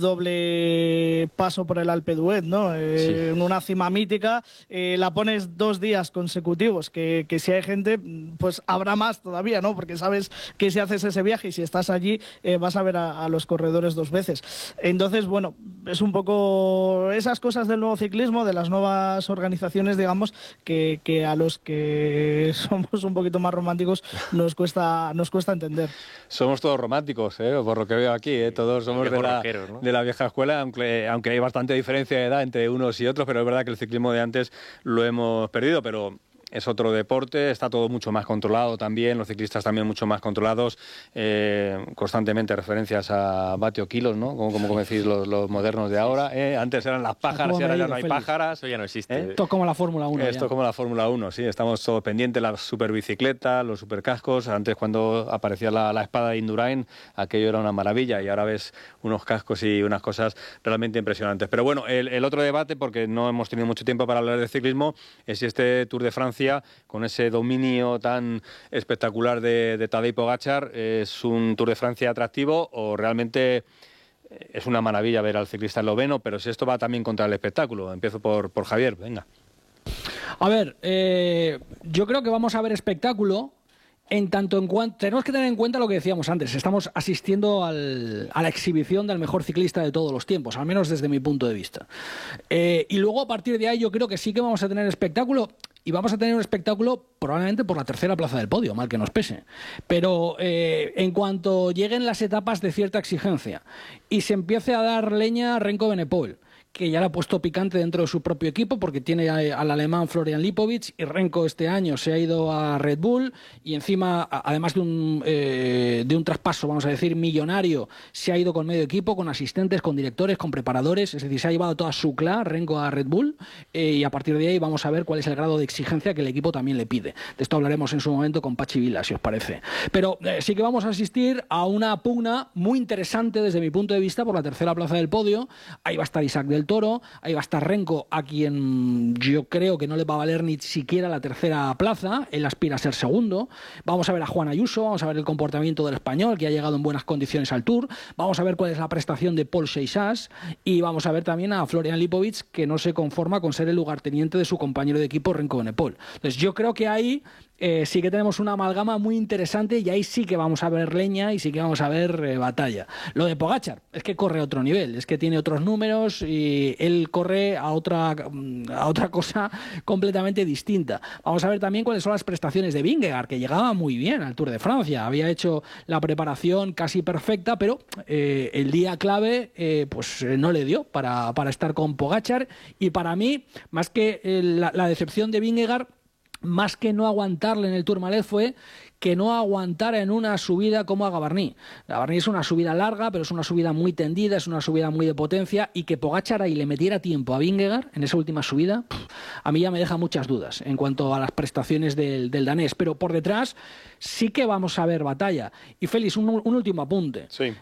doble paso por el Alpe d'Huez, ¿no? En una cima mítica, la pones 2 días consecutivos, que si hay gente, pues habrá más todavía, ¿no? Porque sabes que si haces ese viaje y si estás allí, vas a ver a los corredores 2 veces. Entonces, bueno, es un poco esas cosas del nuevo ciclismo, de las nuevas organizaciones, digamos, que a los que somos un poquito más románticos nos cuesta entender. Somos todos románticos, por lo que veo aquí, todos somos de la vieja escuela, aunque hay bastante diferencia de edad entre unos y otros, pero es verdad que el ciclismo de antes lo hemos perdido, pero es otro deporte, está todo mucho más controlado también, los ciclistas también mucho más controlados, constantemente referencias a vatio kilos, ¿no? Como decís los modernos de ahora. Antes eran las pájaras y ahora ya no hay pájaras. Eso ya no existe. Esto es como la Fórmula 1. Esto es como la Fórmula 1, sí. Estamos todos pendientes, las superbicicletas, los supercascos. Antes, cuando aparecía la espada de Indurain, aquello era una maravilla y ahora ves unos cascos y unas cosas realmente impresionantes. Pero bueno, el otro debate, porque no hemos tenido mucho tiempo para hablar de ciclismo, es si este Tour de Francia, con ese dominio tan espectacular de Tadej Pogačar, es un Tour de Francia atractivo o realmente es una maravilla ver al ciclista esloveno, pero si esto va también contra el espectáculo. Empiezo por Javier, venga. A ver, yo creo que vamos a ver espectáculo. En tanto en cuanto tenemos que tener en cuenta lo que decíamos antes, estamos asistiendo a la exhibición del mejor ciclista de todos los tiempos, al menos desde mi punto de vista. Y luego a partir de ahí yo creo que sí que vamos a tener espectáculo, y vamos a tener un espectáculo probablemente por la tercera plaza del podio, mal que nos pese. Pero en cuanto lleguen las etapas de cierta exigencia y se empiece a dar leña a Renko Benepol, que ya le ha puesto picante dentro de su propio equipo porque tiene al alemán Florian Lipovic, y Renko este año se ha ido a Red Bull y encima, además de un traspaso, vamos a decir, millonario, se ha ido con medio equipo, con asistentes, con directores, con preparadores, es decir, se ha llevado toda su cla Renko a Red Bull, y a partir de ahí vamos a ver cuál es el grado de exigencia que el equipo también le pide. De esto hablaremos en su momento con Pachi Vila, si os parece. Pero sí que vamos a asistir a una pugna muy interesante desde mi punto de vista por la tercera plaza del podio. Ahí va a estar Isaac del Toro, ahí va a estar Renko, a quien yo creo que no le va a valer ni siquiera la tercera plaza, él aspira a ser segundo. Vamos a ver a Juan Ayuso, vamos a ver el comportamiento del español, que ha llegado en buenas condiciones al Tour, vamos a ver cuál es la prestación de Paul Seixas, y vamos a ver también a Florian Lipovic, que no se conforma con ser el lugarteniente de su compañero de equipo Renko Benepol. Entonces yo creo que ahí sí que tenemos una amalgama muy interesante, y ahí sí que vamos a ver leña y sí que vamos a ver batalla. Lo de Pogačar es que corre a otro nivel, es que tiene otros números y él corre a otra cosa completamente distinta. Vamos a ver también cuáles son las prestaciones de Vingegaard, que llegaba muy bien al Tour de Francia, había hecho la preparación casi perfecta, pero el día clave pues no le dio para estar con Pogačar, y para mí, más que la decepción de Vingegaard, más que no aguantarle en el Tourmalet, fue que no aguantara en una subida como a Gavarní. Gavarní es una subida larga, pero es una subida muy tendida, es una subida muy de potencia, y que Pogačar ahí le metiera tiempo a Vingegaard en esa última subida, a mí ya me deja muchas dudas en cuanto a las prestaciones del danés. Pero por detrás sí que vamos a ver batalla. Y Félix, un último apunte. Sí.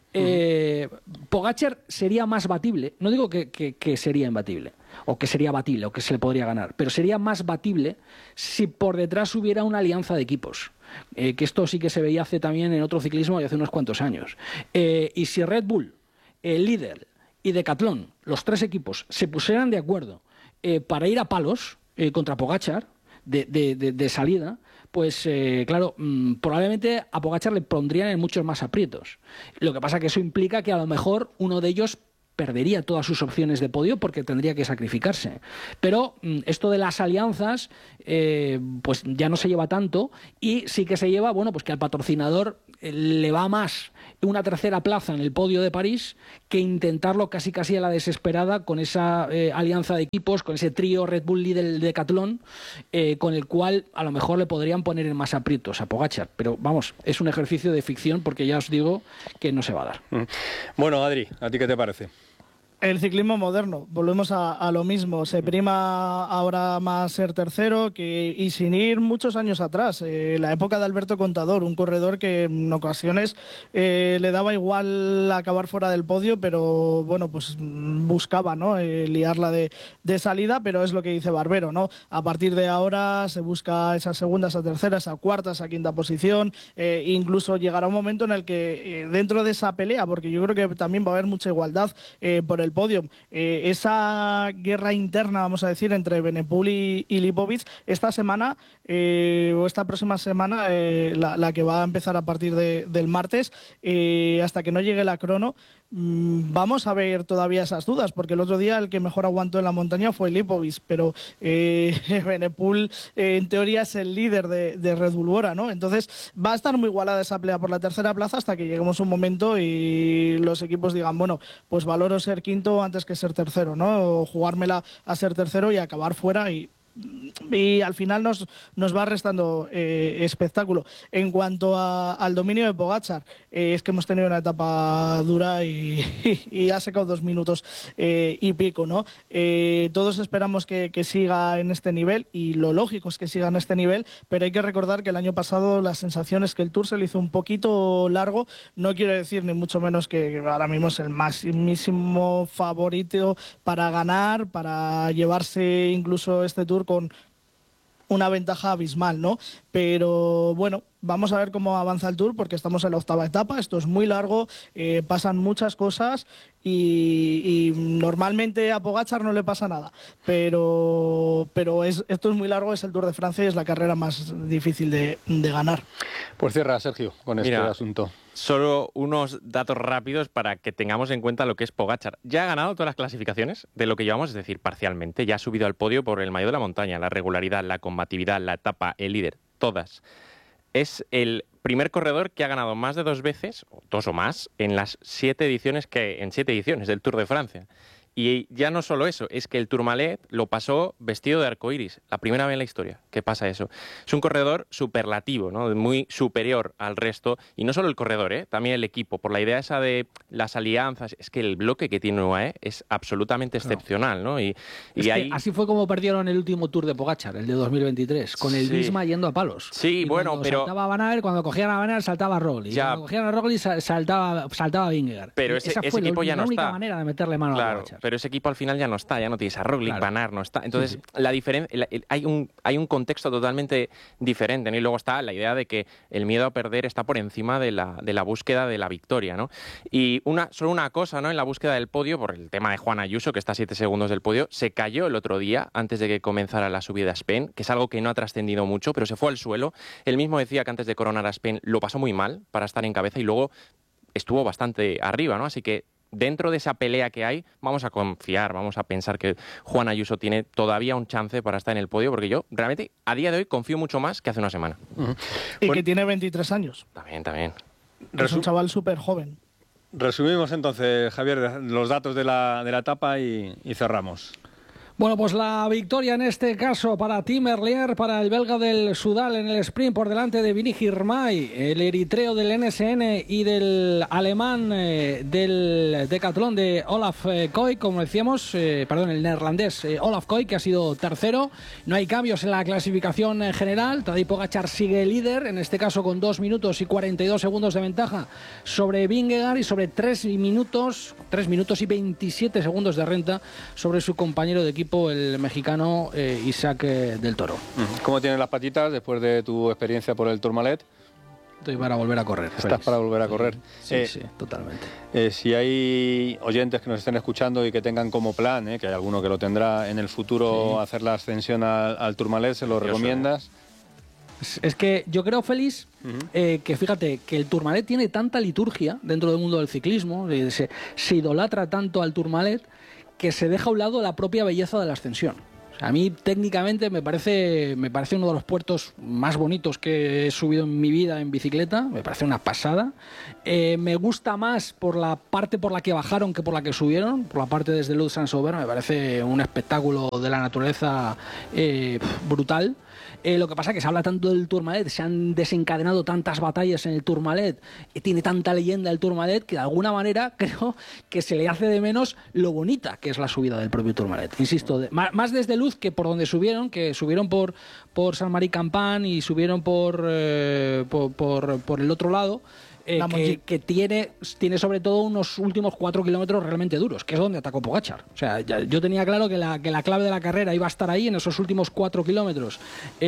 Pogačar sería más batible, no digo que sería imbatible, o que sería batible, o que se le podría ganar, pero sería más batible si por detrás hubiera una alianza de equipos. Que esto sí que se veía también en otro ciclismo de hace unos cuantos años. Y si Red Bull, Líder y Decathlon, los tres equipos, se pusieran de acuerdo para ir a palos contra Pogačar de salida, pues claro, probablemente a Pogačar le pondrían en muchos más aprietos. Lo que pasa es que eso implica que a lo mejor uno de ellos perdería todas sus opciones de podio porque tendría que sacrificarse. Pero esto de las alianzas pues ya no se lleva tanto, y sí que se lleva, bueno, pues que al patrocinador le va más una tercera plaza en el podio de París que intentarlo casi a la desesperada con esa alianza de equipos, con ese trío Red Bull, Lidl, Decathlon, con el cual a lo mejor le podrían poner en más aprietos a Pogačar. Pero vamos, es un ejercicio de ficción porque ya os digo que no se va a dar. Bueno, Adri, ¿a ti qué te parece? El ciclismo moderno, volvemos a lo mismo. Se prima ahora más ser tercero y sin ir muchos años atrás. La época de Alberto Contador, un corredor que en ocasiones le daba igual acabar fuera del podio, pero bueno, pues buscaba, ¿no? Liarla de salida, pero es lo que dice Barbero, ¿no? A partir de ahora se busca esa segunda, esa tercera, esa cuarta, esa quinta posición. Incluso llegará un momento en el que dentro de esa pelea, porque yo creo que también va a haber mucha igualdad por el podio, esa guerra interna, vamos a decir, entre Benepul y Lipovic, esta semana o esta próxima semana, la que va a empezar a partir del martes, hasta que no llegue la crono, vamos a ver todavía esas dudas, porque el otro día el que mejor aguantó en la montaña fue Lipovic, pero Benepul en teoría es el líder de Red Bull Bora, ¿no? Entonces va a estar muy igualada esa pelea por la tercera plaza hasta que lleguemos a un momento y los equipos digan, bueno, pues valoro ser quinto antes que ser tercero, ¿no? O jugármela a ser tercero y acabar fuera, y al final nos va restando espectáculo. En cuanto al dominio de Pogačar, es que hemos tenido una etapa dura y ha secado 2 minutos y pico, ¿no? Todos esperamos que siga en este nivel, y lo lógico es que siga en este nivel, pero hay que recordar que el año pasado la sensación es que el Tour se le hizo un poquito largo. No quiero decir ni mucho menos que ahora mismo es el maximísimo favorito para ganar, para llevarse incluso este Tour con una ventaja abismal, ¿no? Pero bueno, vamos a ver cómo avanza el Tour, porque estamos en la 8ª etapa, esto es muy largo, pasan muchas cosas y normalmente a Pogačar no le pasa nada, pero esto es muy largo, es el Tour de Francia y es la carrera más difícil de ganar. Pues cierra, Sergio, con este asunto. Solo unos datos rápidos para que tengamos en cuenta lo que es Pogačar. Ya ha ganado todas las clasificaciones de lo que llevamos, es decir, parcialmente. Ya ha subido al podio por el maillot de la montaña, la regularidad, la combatividad, la etapa, el líder, todas. Es el primer corredor que ha ganado más de 2 veces, o 2 o más, en las 7 ediciones del Tour de Francia. Y ya no solo eso, es que el Tourmalet lo pasó vestido de arcoiris, la primera vez en la historia que pasa eso. Es un corredor superlativo, ¿no? Muy superior al resto, y no solo el corredor, también el equipo, por la idea esa de las alianzas. Es que el bloque que tiene UAE es absolutamente excepcional, ¿no? Y ahí... Así fue como perdieron el último Tour de Pogačar, el de 2023, con el Visma yendo a palos. Sí, bueno, pero... Saltaba a Van Aert, cuando cogían a Van Aert saltaba a Roglic, y cuando cogían a Roglic saltaba Vingegaard. Pero ese equipo ya no está. La única manera de meterle mano a Pogačar. Pero ese equipo al final ya no está, ya no tienes a Roglic, Van Aert no está. Entonces, la diferencia, hay un contexto totalmente diferente, ¿no? Y luego está la idea de que el miedo a perder está por encima de la búsqueda de la victoria, ¿no? Y solo una cosa, ¿no? En la búsqueda del podio, por el tema de Juan Ayuso, que está a 7 segundos del podio, se cayó el otro día antes de que comenzara la subida a Aspen, que es algo que no ha trascendido mucho, pero se fue al suelo. Él mismo decía que antes de coronar a Aspen lo pasó muy mal para estar en cabeza, y luego estuvo bastante arriba, ¿no? Así que dentro de esa pelea que hay, vamos a confiar, vamos a pensar que Juan Ayuso tiene todavía un chance para estar en el podio, porque yo realmente a día de hoy confío mucho más que hace una semana. Y que tiene 23 años. También. Es un chaval súper joven. Resumimos entonces, Javier, los datos de la etapa y cerramos. Bueno, pues la victoria en este caso para Tim Merlier, para el belga del Sudal en el sprint por delante de Vini Girmay, el eritreo del NSN y del alemán del decatlón de Olaf Koy, como decíamos, el neerlandés Olaf Koy, que ha sido tercero. No hay cambios en la clasificación general. Tadej Pogačar sigue líder, en este caso con 2 minutos y 42 segundos de ventaja sobre Vingegaard y sobre 3 minutos y 27 segundos de renta sobre su compañero de equipo, el mexicano Isaac del Toro. ¿Cómo tienes las patitas después de tu experiencia por el Tourmalet? Estoy para volver a correr. ¿Estás para volver a correr? Sí, totalmente. Si hay oyentes que nos estén escuchando y que tengan como plan, que hay alguno que lo tendrá en el futuro, hacer la ascensión al Tourmalet, ¿se lo recomiendas? Es que yo creo, Félix, que fíjate, que el Tourmalet tiene tanta liturgia dentro del mundo del ciclismo, se idolatra tanto al Tourmalet, que se deja a un lado la propia belleza de la ascensión. O sea, a mí técnicamente me parece uno de los puertos más bonitos que he subido en mi vida en bicicleta, me parece una pasada. Me gusta más por la parte por la que bajaron que por la que subieron, por la parte desde Luz-Saint-Sauveur, me parece un espectáculo de la naturaleza brutal. Lo que pasa es que se habla tanto del Tourmalet, se han desencadenado tantas batallas en el Tourmalet, tiene tanta leyenda el Tourmalet, que de alguna manera creo que se le hace de menos lo bonita que es la subida del propio Tourmalet. Insisto, más desde Luz que por donde subieron, que subieron por Saint-Marie-Campan y subieron por el otro lado. Que tiene sobre todo unos últimos 4 kilómetros realmente duros, que es donde atacó Pogačar. O sea, yo tenía claro que la clave de la carrera iba a estar ahí, en esos últimos 4 kilómetros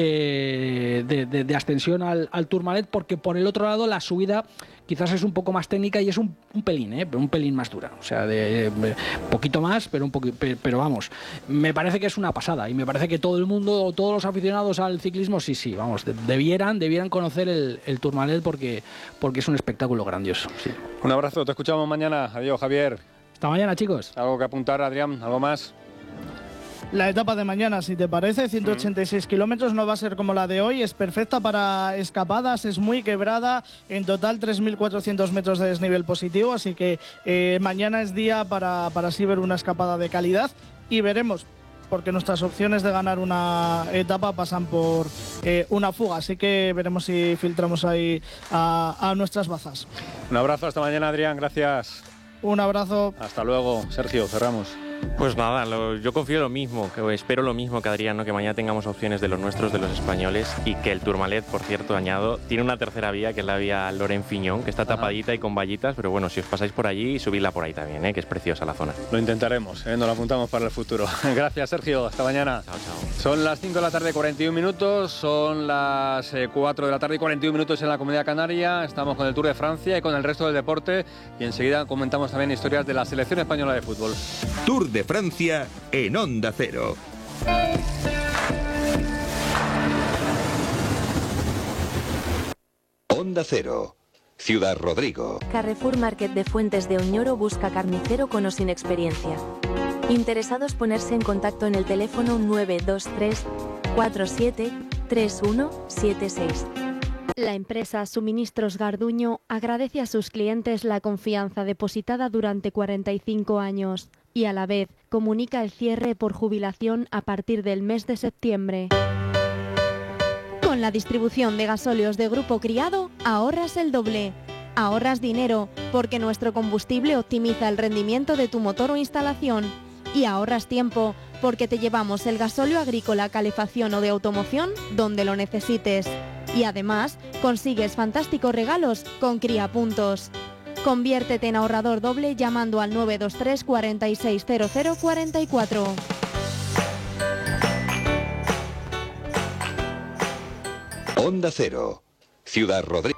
de ascensión al Tourmalet, porque por el otro lado la subida quizás es un poco más técnica y es un pelín más dura. O sea, poquito más, pero vamos, me parece que es una pasada y me parece que todo el mundo, todos los aficionados al ciclismo, sí, vamos, debieran conocer el Tourmalet porque es un espectáculo grandioso. Sí. Un abrazo, te escuchamos mañana. Adiós, Javier. Hasta mañana, chicos. ¿Algo que apuntar, Adrián? ¿Algo más? La etapa de mañana, si te parece, 186 kilómetros, no va a ser como la de hoy, es perfecta para escapadas, es muy quebrada, en total 3.400 metros de desnivel positivo, así que mañana es día para así ver una escapada de calidad y veremos, porque nuestras opciones de ganar una etapa pasan por una fuga, así que veremos si filtramos ahí a nuestras bazas. Un abrazo, hasta mañana, Adrián, gracias. Un abrazo. Hasta luego, Sergio, cerramos. Pues nada, yo confío lo mismo, que espero lo mismo que Adrián, ¿no? Que mañana tengamos opciones de los nuestros, de los españoles, y que el Tourmalet, por cierto, añado, tiene una tercera vía, que es la vía Loren-Fignon, que está tapadita y con vallitas, pero bueno, si os pasáis por allí, subidla por ahí también, que es preciosa la zona. Lo intentaremos, nos lo apuntamos para el futuro. Gracias, Sergio, hasta mañana. Chao, chao. Son las 5 de la tarde, 41 minutos, son las 4 de la tarde y 41 minutos en la Comunidad Canaria, estamos con el Tour de Francia y con el resto del deporte, y enseguida comentamos también historias de la selección española de fútbol. Tour de Francia en Onda Cero. Onda Cero, Ciudad Rodrigo. Carrefour Market de Fuentes de Oñoro busca carnicero con o sin experiencia. Interesados ponerse en contacto en el teléfono 923 47 3176. La empresa Suministros Garduño agradece a sus clientes la confianza depositada durante 45 años y a la vez comunica el cierre por jubilación a partir del mes de septiembre. Con la distribución de gasóleos de Grupo Criado, ahorras el doble. Ahorras dinero porque nuestro combustible optimiza el rendimiento de tu motor o instalación. Y ahorras tiempo porque te llevamos el gasóleo agrícola, calefacción o de automoción donde lo necesites. Y además consigues fantásticos regalos con Criapuntos. Conviértete en ahorrador doble llamando al 923 460044. Onda Cero, Ciudad Rodrigo.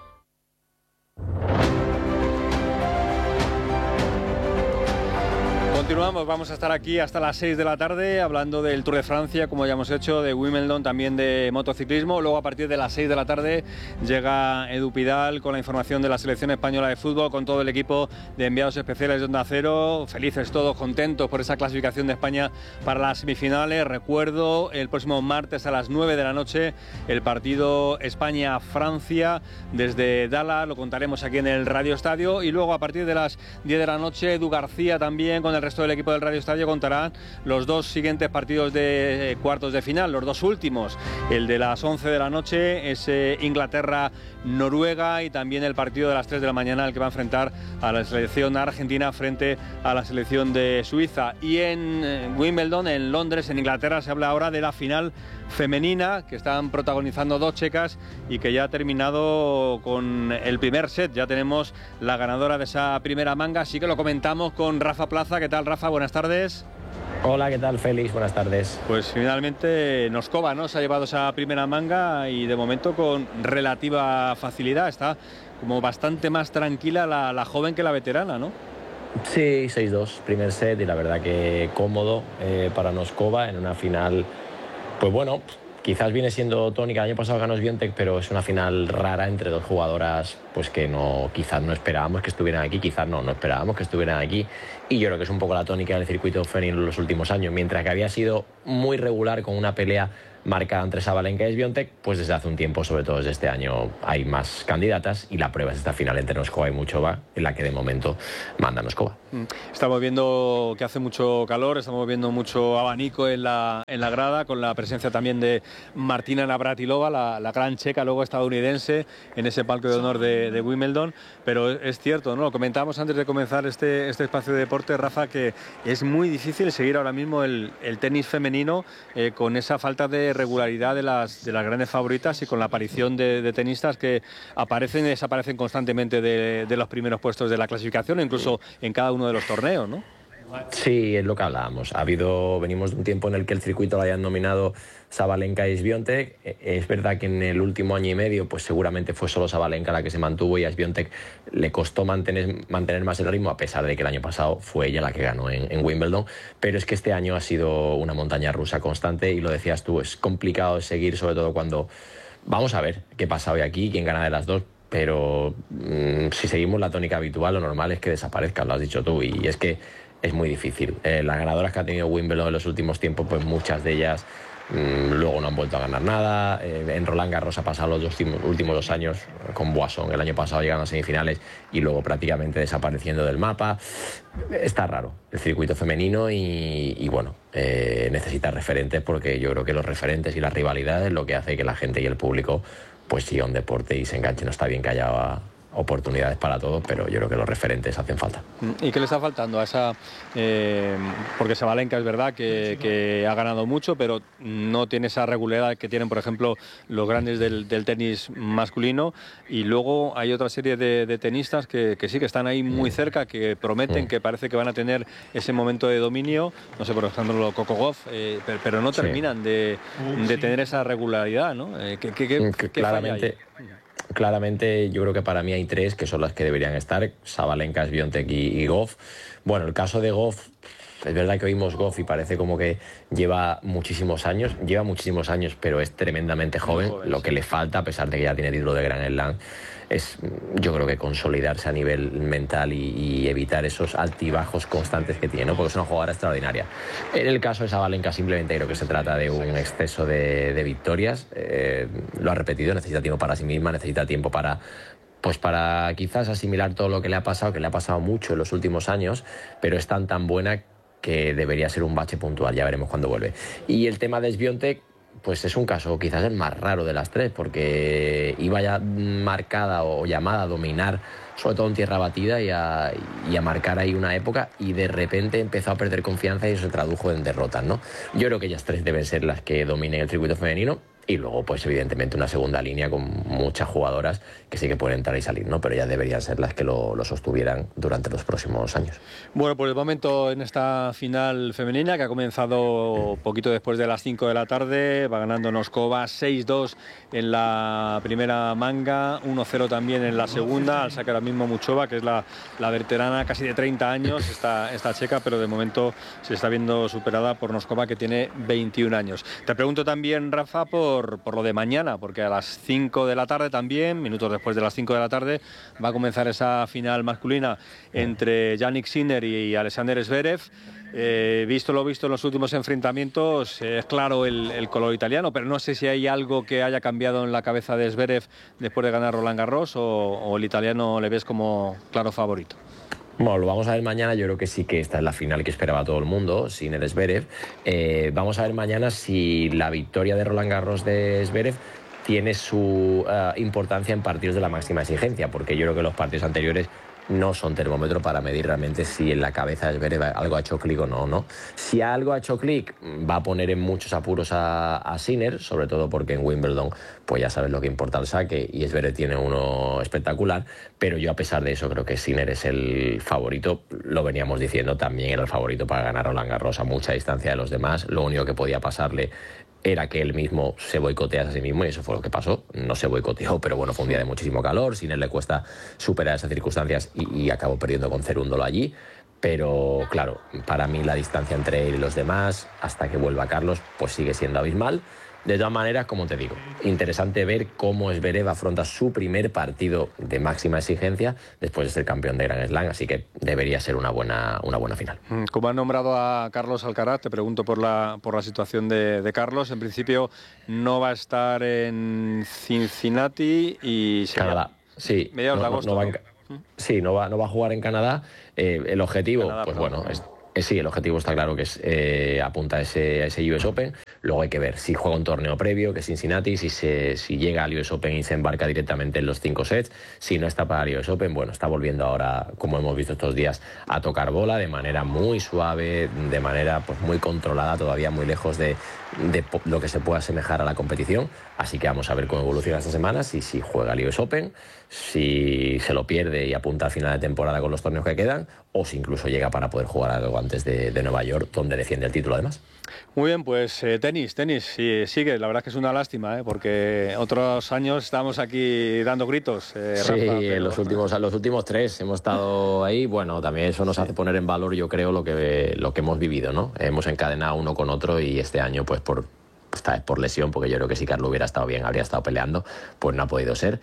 Continuamos, vamos a estar aquí hasta las 6 de la tarde hablando del Tour de Francia, como ya hemos hecho, de Wimbledon, también de motociclismo. Luego a partir de las 6 de la tarde llega Edu Pidal con la información de la selección española de fútbol, con todo el equipo de enviados especiales de Onda Cero. Felices todos, contentos por esa clasificación de España para las semifinales. Recuerdo, el próximo martes a las 9 de la noche, el partido España-Francia desde Dallas, lo contaremos aquí en el Radio Estadio. Y luego a partir de las 10 de la noche, Edu García también con el resto del equipo del Radio Estadio contará los 2 siguientes partidos de cuartos de final, los 2 últimos. El de las 11 de la noche es Inglaterra-Noruega, y también el partido de las 3 de la mañana, el que va a enfrentar a la selección argentina frente a la selección de Suiza. Y en Wimbledon, en Londres, en Inglaterra, se habla ahora de la final femenina, que están protagonizando 2 checas y que ya ha terminado con el primer set. Ya tenemos la ganadora de esa primera manga, así que lo comentamos con Rafa Plaza. ¿Qué tal, Rafa? Buenas tardes. Hola, ¿qué tal, Félix? Buenas tardes. Pues finalmente Noskova, ¿no?, se ha llevado esa primera manga, y de momento con relativa facilidad. Está como bastante más tranquila la joven que la veterana, ¿no? Sí, 6-2, primer set, y la verdad que cómodo para Noskova en una final. Pues bueno, quizás viene siendo tónica. El año pasado ganó Swiatek, pero es una final rara entre 2 jugadoras pues que quizás no esperábamos que estuvieran aquí, quizás no esperábamos que estuvieran aquí, y yo creo que es un poco la tónica del circuito femenino en los últimos años. Mientras que había sido muy regular con una pelea marcada entre Sabalenka y Swiatek, pues desde hace un tiempo, sobre todo desde este año, hay más candidatas, y la prueba es esta final entre Noskova y Muchova, en la que de momento manda Noskova. Estamos viendo que hace mucho calor, estamos viendo mucho abanico en la grada, con la presencia también de Martina Navratilova, la gran checa, luego estadounidense, en ese palco de honor de Wimbledon. Pero es cierto, ¿no? Lo comentábamos antes de comenzar este espacio de deporte, Rafa, que es muy difícil seguir ahora mismo el tenis femenino con esa falta de regularidad de las grandes favoritas, y con la aparición de tenistas que aparecen y desaparecen constantemente de los primeros puestos de la clasificación, incluso en cada uno de los torneos, ¿no? Sí, es lo que hablábamos. Venimos de un tiempo en el que el circuito lo hayan dominado Sabalenka y Swiatek. Es verdad que en el último año y medio pues seguramente fue solo Sabalenka la que se mantuvo, y a Swiatek le costó mantener más el ritmo, a pesar de que el año pasado fue ella la que ganó en Wimbledon. Pero es que este año ha sido una montaña rusa constante, y lo decías tú, es complicado seguir, sobre todo cuando vamos a ver qué pasa hoy aquí, quién gana de las 2. Pero si seguimos la tónica habitual, lo normal es que desaparezcan, lo has dicho tú, y es que es muy difícil. Las ganadoras que ha tenido Wimbledon en los últimos tiempos, pues muchas de ellas luego no han vuelto a ganar nada. En Roland Garros ha pasado los últimos 2 años con Boisson, el año pasado llegando a semifinales y luego prácticamente desapareciendo del mapa. Está raro el circuito femenino, y bueno, necesita referentes, porque yo creo que los referentes y las rivalidades es lo que hace que la gente y el público pues siga un deporte y se enganche. No está bien que haya oportunidades para todos, pero yo creo que los referentes hacen falta. ¿Y qué le está faltando a esa? Porque Sabalenka es verdad que ha ganado mucho, pero no tiene esa regularidad que tienen, por ejemplo, los grandes del tenis masculino, y luego hay otra serie de tenistas que sí, que están ahí muy cerca, que prometen, que parece que van a tener ese momento de dominio, no sé, por ejemplo, Coco Gauff, pero no terminan de tener esa regularidad, ¿no? Claramente. Claramente, yo creo que para mí hay 3 que son las que deberían estar: Sabalenka, Swiatek y Gauff. Bueno, el caso de Gauff, es verdad que oímos Gauff y parece como que lleva muchísimos años, pero es tremendamente joven. Lo que le falta, a pesar de que ya tiene título de Grand Slam, es, yo creo que consolidarse a nivel mental y evitar esos altibajos constantes que tiene, ¿no? Porque es una jugadora extraordinaria. En el caso de Sabalenka, simplemente creo que se trata de un exceso de victorias. Lo ha repetido, necesita tiempo para sí misma, necesita tiempo para quizás asimilar todo lo que le ha pasado mucho en los últimos años, pero es tan buena que debería ser un bache puntual. Ya veremos cuándo vuelve. Y el tema de Swiatek, pues es un caso quizás el más raro de las 3, porque iba ya marcada o llamada a dominar, sobre todo en tierra batida, y a marcar ahí una época, y de repente empezó a perder confianza y eso se tradujo en derrotas, ¿no? Yo creo que ellas 3 deben ser las que dominen el circuito femenino, y luego pues evidentemente una segunda línea con muchas jugadoras que sí que pueden entrar y salir, ¿no? Pero ya deberían ser las que lo sostuvieran durante los próximos años. Bueno, por el momento en esta final femenina, que ha comenzado poquito después de las 5 de la tarde, va ganando Noskova 6-2 en la primera manga, 1-0 también en la segunda, al saque ahora mismo Muchova, que es la veterana, casi de 30 años, esta checa, pero de momento se está viendo superada por Noskova, que tiene 21 años. Te pregunto también, Rafa, por lo de mañana, porque a las 5 de la tarde también, minutos después de las 5 de la tarde, va a comenzar esa final masculina entre Jannik Sinner y Alexander Zverev. Visto lo visto en los últimos enfrentamientos, es claro el color italiano, pero no sé si hay algo que haya cambiado en la cabeza de Zverev después de ganar Roland Garros, o el italiano le ves como claro favorito. Bueno, lo vamos a ver mañana. Yo creo que sí que esta es la final que esperaba todo el mundo, Sinner Zverev. Vamos a ver mañana si la victoria de Roland Garros de Zverev tiene su importancia en partidos de la máxima exigencia, porque yo creo que los partidos anteriores no son termómetro para medir realmente si en la cabeza de Zverev algo ha hecho clic o no. Si algo ha hecho clic, va a poner en muchos apuros a Sinner, sobre todo porque en Wimbledon pues ya sabes lo que importa el saque y Zverev tiene uno espectacular, pero yo a pesar de eso creo que Sinner es el favorito. Lo veníamos diciendo, también era el favorito para ganar Roland Garros a mucha distancia de los demás. Lo único que podía pasarle era que él mismo se boicotease a sí mismo, y eso fue lo que pasó. No se boicoteó, pero bueno, fue un día de muchísimo calor. Sinner le cuesta superar esas circunstancias y acabó perdiendo con Cerúndolo allí. Pero claro, para mí la distancia entre él y los demás, hasta que vuelva Carlos, pues sigue siendo abismal. De todas maneras, como te digo, interesante ver cómo Zverev afronta su primer partido de máxima exigencia después de ser campeón de Grand Slam, así que debería ser una buena final. Como han nombrado a Carlos Alcaraz, te pregunto por la situación de Carlos. En principio no va a estar en Cincinnati y Canadá. Sí, mediados de agosto. No va a jugar en Canadá. El objetivo, Canadá, pues bueno, sí, el objetivo está claro que es apunta a ese US Open. Luego hay que ver si juega un torneo previo, que es Cincinnati, si llega al US Open y se embarca directamente en los 5 sets. Si no está para el US Open, bueno, está volviendo ahora, como hemos visto estos días, a tocar bola de manera muy suave, de manera pues muy controlada, todavía muy lejos de lo que se pueda asemejar a la competición. Así que vamos a ver cómo evoluciona esta semana, si juega el US Open, si se lo pierde y apunta al final de temporada con los torneos que quedan, o si incluso llega para poder jugar algo antes de Nueva York, donde defiende el título además. Muy bien, pues tenis, sí, sigue. La verdad es que es una lástima, porque otros años estábamos aquí dando gritos. Sí, Rafa, en los últimos 3 hemos estado ahí. Bueno, también eso nos hace poner en valor, yo creo, lo que hemos vivido, ¿no? Hemos encadenado uno con otro y este año, pues esta vez por lesión, porque yo creo que si Carlos hubiera estado bien, habría estado peleando, pues no ha podido ser.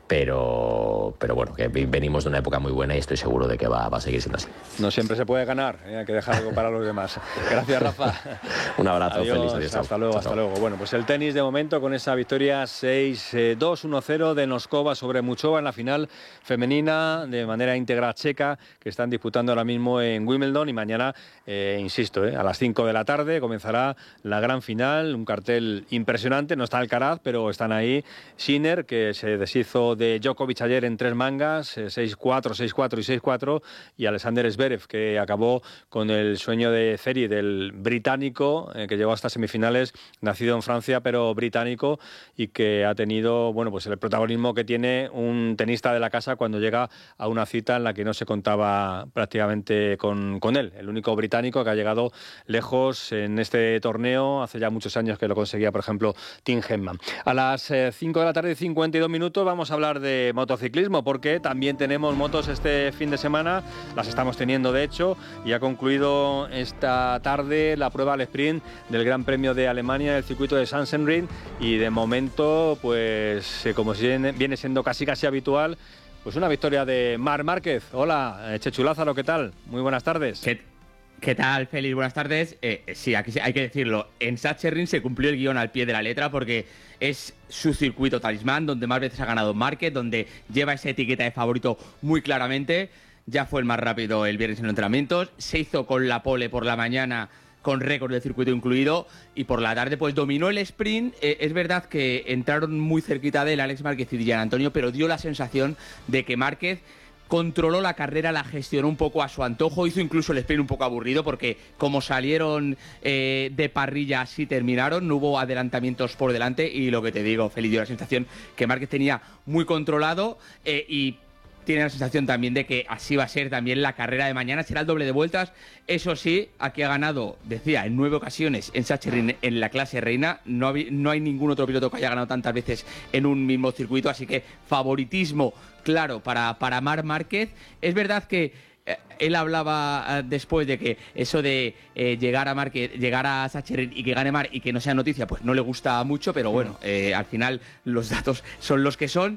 Pero bueno, que venimos de una época muy buena y estoy seguro de que va a seguir siendo así. No siempre se puede ganar, hay que dejar algo para los demás. Gracias, Rafa. Un abrazo, adiós, feliz. Hasta luego. Bueno, pues el tenis de momento con esa victoria 6-2, 1-0 de Noskova sobre Muchova en la final femenina de manera íntegra checa, que están disputando ahora mismo en Wimbledon. Y mañana, insisto, a las 5 de la tarde comenzará la gran final, un cartel impresionante. No está Alcaraz, pero están ahí Sinner, que se deshizo de Djokovic ayer en 3 mangas, 6-4, 6-4 y 6-4, y Alexander Zverev, que acabó con el sueño de serie del británico, que llegó hasta semifinales, nacido en Francia pero británico, y que ha tenido, bueno, pues el protagonismo que tiene un tenista de la casa cuando llega a una cita en la que no se contaba prácticamente con él. El único británico que ha llegado lejos en este torneo, hace ya muchos años que lo conseguía, por ejemplo, Tim Henman. A las 5 de la tarde y 52 minutos vamos a hablar de motociclismo, porque también tenemos motos este fin de semana, las estamos teniendo de hecho, y ha concluido esta tarde la prueba al sprint del Gran Premio de Alemania, el circuito de Sachsenring, y de momento, pues como viene siendo casi habitual, pues una victoria de Marc Márquez. Hola, Chechu Lázaro, ¿qué tal? Muy buenas tardes. ¿Qué tal, Félix? Buenas tardes. Sí, aquí hay que decirlo. En Sachsenring se cumplió el guión al pie de la letra, porque es su circuito talismán, donde más veces ha ganado Márquez, donde lleva esa etiqueta de favorito muy claramente. Ya fue el más rápido el viernes en los entrenamientos. Se hizo con la pole por la mañana, con récord del circuito incluido, y por la tarde pues dominó el sprint. Es verdad que entraron muy cerquita de él Alex Márquez y Gian Antonio, pero dio la sensación de que Márquez controló la carrera, la gestionó un poco a su antojo, hizo incluso el sprint un poco aburrido, porque como salieron de parrilla así terminaron, no hubo adelantamientos por delante, y lo que te digo, Félix, dio la sensación que Márquez tenía muy controlado, y tiene la sensación también de que así va a ser también la carrera de mañana, será el doble de vueltas. Eso sí, aquí ha ganado, decía, en 9 ocasiones en Sachsenring en la clase reina. No hay ningún otro piloto que haya ganado tantas veces en un mismo circuito, así que favoritismo claro para Marc Márquez. Es verdad que él hablaba después de que eso de llegar a Sachsenring y que gane Marc y que no sea noticia, pues no le gusta mucho, pero bueno, al final los datos son los que son.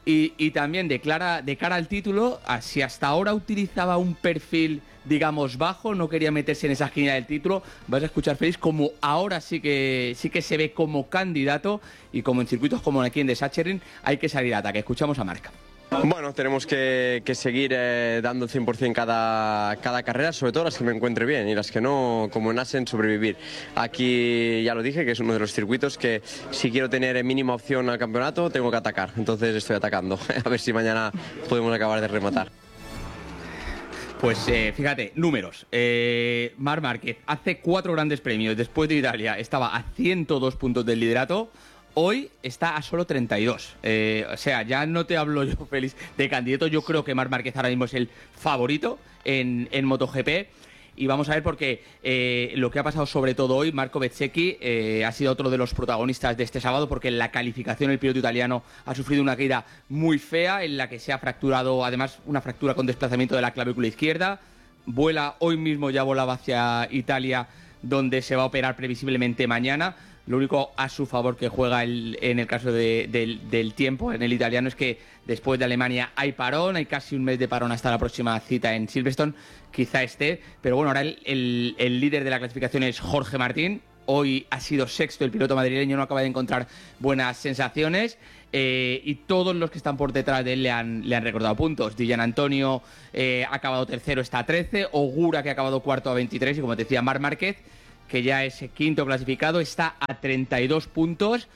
Y también de cara al título, si hasta ahora utilizaba un perfil, digamos, bajo, no quería meterse en esa esquina del título, vas a escuchar, Félix, como ahora sí que se ve como candidato, y como en circuitos como aquí en de Sachsenring hay que salir a ataque. Escuchamos a Marc. Bueno, tenemos que seguir dando el 100% cada carrera, sobre todo las que me encuentre bien y las que no, como en Assen, sobrevivir. Aquí ya lo dije, que es uno de los circuitos que si quiero tener mínima opción al campeonato, tengo que atacar. Entonces estoy atacando, a ver si mañana podemos acabar de rematar. Pues fíjate, números. Marc Márquez hace 4 grandes premios. Después de Italia estaba a 102 puntos del liderato. Hoy está a solo 32. O sea, ya no te hablo yo, Félix, de candidato. Yo creo que Marc Márquez ahora mismo es el favorito en MotoGP. Y vamos a ver porque lo que ha pasado sobre todo hoy, Marco Bezzecchi ha sido otro de los protagonistas de este sábado, porque en la calificación el piloto italiano ha sufrido una caída muy fea en la que se ha fracturado, además una fractura con desplazamiento de la clavícula izquierda. Hoy mismo ya volaba hacia Italia, donde se va a operar previsiblemente mañana. Lo único a su favor que juega en el caso del tiempo en el italiano es que después de Alemania hay parón, hay casi un mes de parón hasta la próxima cita en Silverstone, quizá esté, pero bueno, ahora el líder de la clasificación es Jorge Martín. Hoy ha sido sexto, el piloto madrileño no acaba de encontrar buenas sensaciones y todos los que están por detrás de él le han recordado puntos. Dillan Antonio ha acabado tercero, está a 13, Ogura, que ha acabado cuarto, a 23, y como te decía, Marc Márquez, que ya es quinto clasificado, está a 32 puntos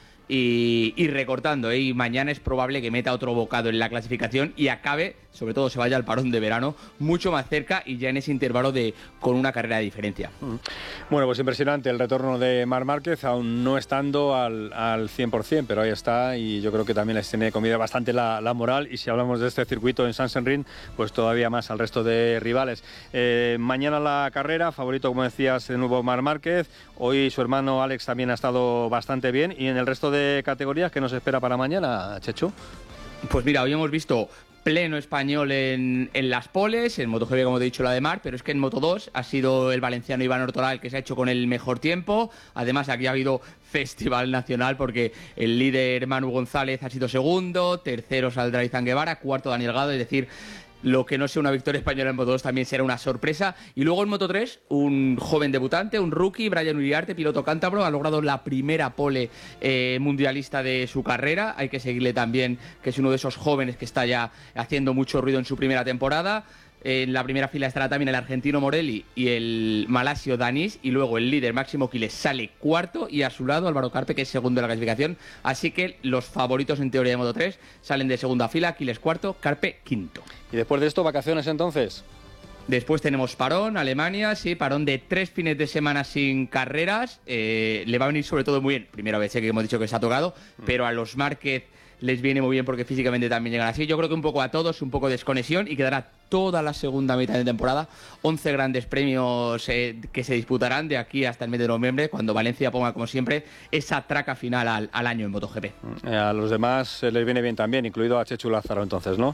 y recortando. Y mañana es probable que meta otro bocado en la clasificación y acabe, sobre todo se vaya al parón de verano, mucho más cerca y ya en ese intervalo con una carrera de diferencia. Bueno, pues impresionante el retorno de Marc Márquez, aún no estando al 100%, pero ahí está, y yo creo que también les tiene comida bastante la moral, y si hablamos de este circuito en Sachsenring, pues todavía más al resto de rivales. Mañana la carrera, favorito, como decías, de nuevo Marc Márquez. Hoy su hermano Alex también ha estado bastante bien, y en el resto de categorías, ¿qué nos espera para mañana, Chechu? Pues mira, hoy hemos visto pleno español en las poles, en MotoGP, como te he dicho, la de Marc, pero es que en Moto2 ha sido el valenciano Iván Ortola que se ha hecho con el mejor tiempo. Además, aquí ha habido festival nacional porque el líder Manu González ha sido segundo, tercero saldrá Izan Guevara, cuarto Daniel Gado, es decir, lo que no sea una victoria española en Moto2 también será una sorpresa. Y luego en Moto3, un joven debutante, un rookie, Brian Uriarte, piloto cántabro, ha logrado la primera pole mundialista de su carrera. Hay que seguirle también, que es uno de esos jóvenes que está ya haciendo mucho ruido en su primera temporada. En la primera fila estará también el argentino Morelli y el malasio Danis, y luego el líder Máximo Quiles sale cuarto, y a su lado Álvaro Carpe, que es segundo de la clasificación. Así que los favoritos en teoría de Moto3 salen de segunda fila, Quiles cuarto, Carpe quinto. ¿Y después de esto, vacaciones entonces? Después tenemos parón, Alemania, sí, parón de 3 fines de semana sin carreras. Le va a venir sobre todo muy bien, primera vez que hemos dicho que se ha tocado, pero a los Márquez les viene muy bien porque físicamente también llegan así. Yo creo que un poco a todos, un poco de desconexión, y quedará toda la segunda mitad de temporada, 11 grandes premios que se disputarán de aquí hasta el mes de noviembre, cuando Valencia ponga, como siempre, esa traca final al año en MotoGP. A los demás les viene bien también, incluido a Chechu Lázaro, entonces, ¿no?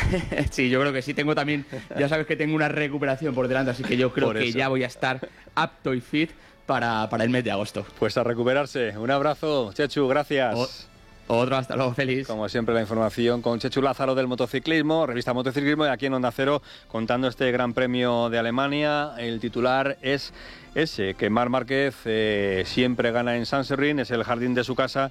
Sí, yo creo que sí. Tengo también, ya sabes que tengo una recuperación por delante, así que yo creo que ya voy a estar apto y fit para el mes de agosto. Pues a recuperarse. Un abrazo, Chechu, gracias. Otro, hasta luego, feliz. Como siempre, la información con Chechu Lázaro del motociclismo, revista Motociclismo, y aquí en Onda Cero, contando este Gran Premio de Alemania. El titular es ese, que Marc Márquez siempre gana en Sachsenring, es el jardín de su casa,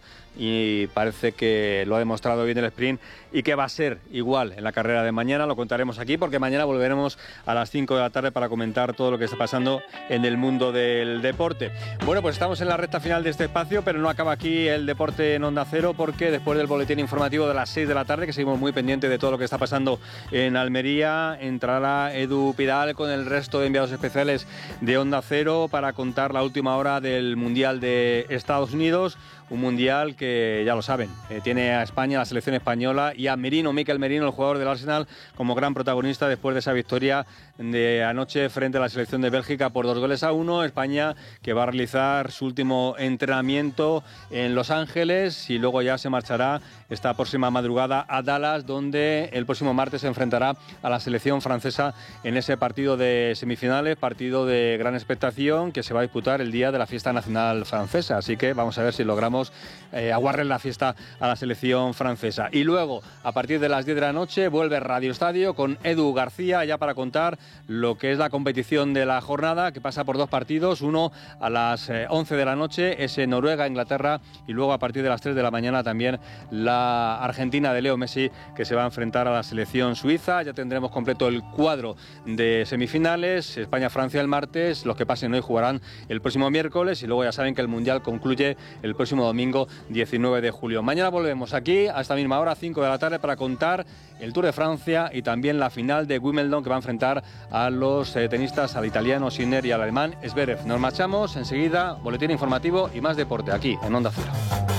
y parece que lo ha demostrado bien el sprint, y que va a ser igual en la carrera de mañana. Lo contaremos aquí, porque mañana volveremos a las 5 de la tarde para comentar todo lo que está pasando en el mundo del deporte. Bueno, pues estamos en la recta final de este espacio, pero no acaba aquí el deporte en Onda Cero, porque después del boletín informativo de las 6 de la tarde, que seguimos muy pendientes de todo lo que está pasando en Almería, entrará Edu Pidal con el resto de enviados especiales de Onda Cero para contar la última hora del Mundial de Estados Unidos. Un mundial que, ya lo saben, tiene a España, la selección española, y a Mikel Merino, el jugador del Arsenal, como gran protagonista después de esa victoria de anoche frente a la selección de Bélgica por 2-1. España, que va a realizar su último entrenamiento en Los Ángeles, y luego ya se marchará esta próxima madrugada a Dallas, donde el próximo martes se enfrentará a la selección francesa en ese partido de semifinales, partido de gran expectación, que se va a disputar el día de la fiesta nacional francesa. Así que vamos a ver si logramos podamos aguarle la fiesta a la selección francesa. Y luego, a partir de las 10 de la noche, vuelve Radio Estadio con Edu García, ya para contar lo que es la competición de la jornada, que pasa por 2 partidos. Uno a las 11 de la noche, es Noruega-Inglaterra, y luego a partir de las 3 de la mañana también la Argentina de Leo Messi, que se va a enfrentar a la selección suiza. Ya tendremos completo el cuadro de semifinales. España-Francia el martes, los que pasen hoy jugarán el próximo miércoles, y luego ya saben que el Mundial concluye el próximo domingo 19 de julio. Mañana volvemos aquí a esta misma hora, 5 de la tarde, para contar el Tour de Francia y también la final de Wimbledon, que va a enfrentar a los tenistas, al italiano Sinner y al alemán Zverev. Nos marchamos enseguida, boletín informativo y más deporte aquí en Onda Cero.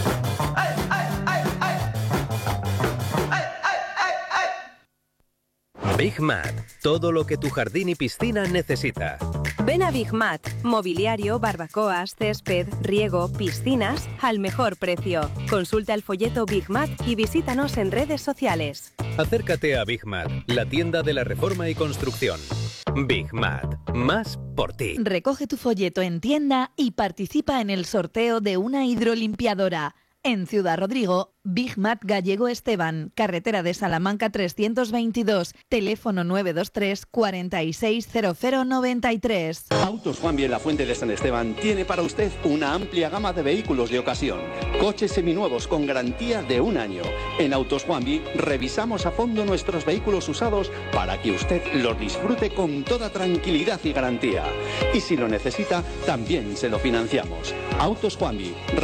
Big Mat, todo lo que tu jardín y piscina necesita. Ven a Big Mat, mobiliario, barbacoas, césped, riego, piscinas, al mejor precio. Consulta el folleto Big Mat y visítanos en redes sociales. Acércate a Big Mat, la tienda de la reforma y construcción. Big Mat, más por ti. Recoge tu folleto en tienda y participa en el sorteo de una hidrolimpiadora. En Ciudad Rodrigo, Big Mat Gallego Esteban, carretera de Salamanca 322, teléfono 923 460093. Autos Juanvi en la Fuente de San Esteban tiene para usted una amplia gama de vehículos de ocasión. Coches seminuevos con garantía de 1 año. En Autos Juanvi revisamos a fondo nuestros vehículos usados para que usted los disfrute con toda tranquilidad y garantía. Y si lo necesita, también se lo financiamos. Autos Juanvi.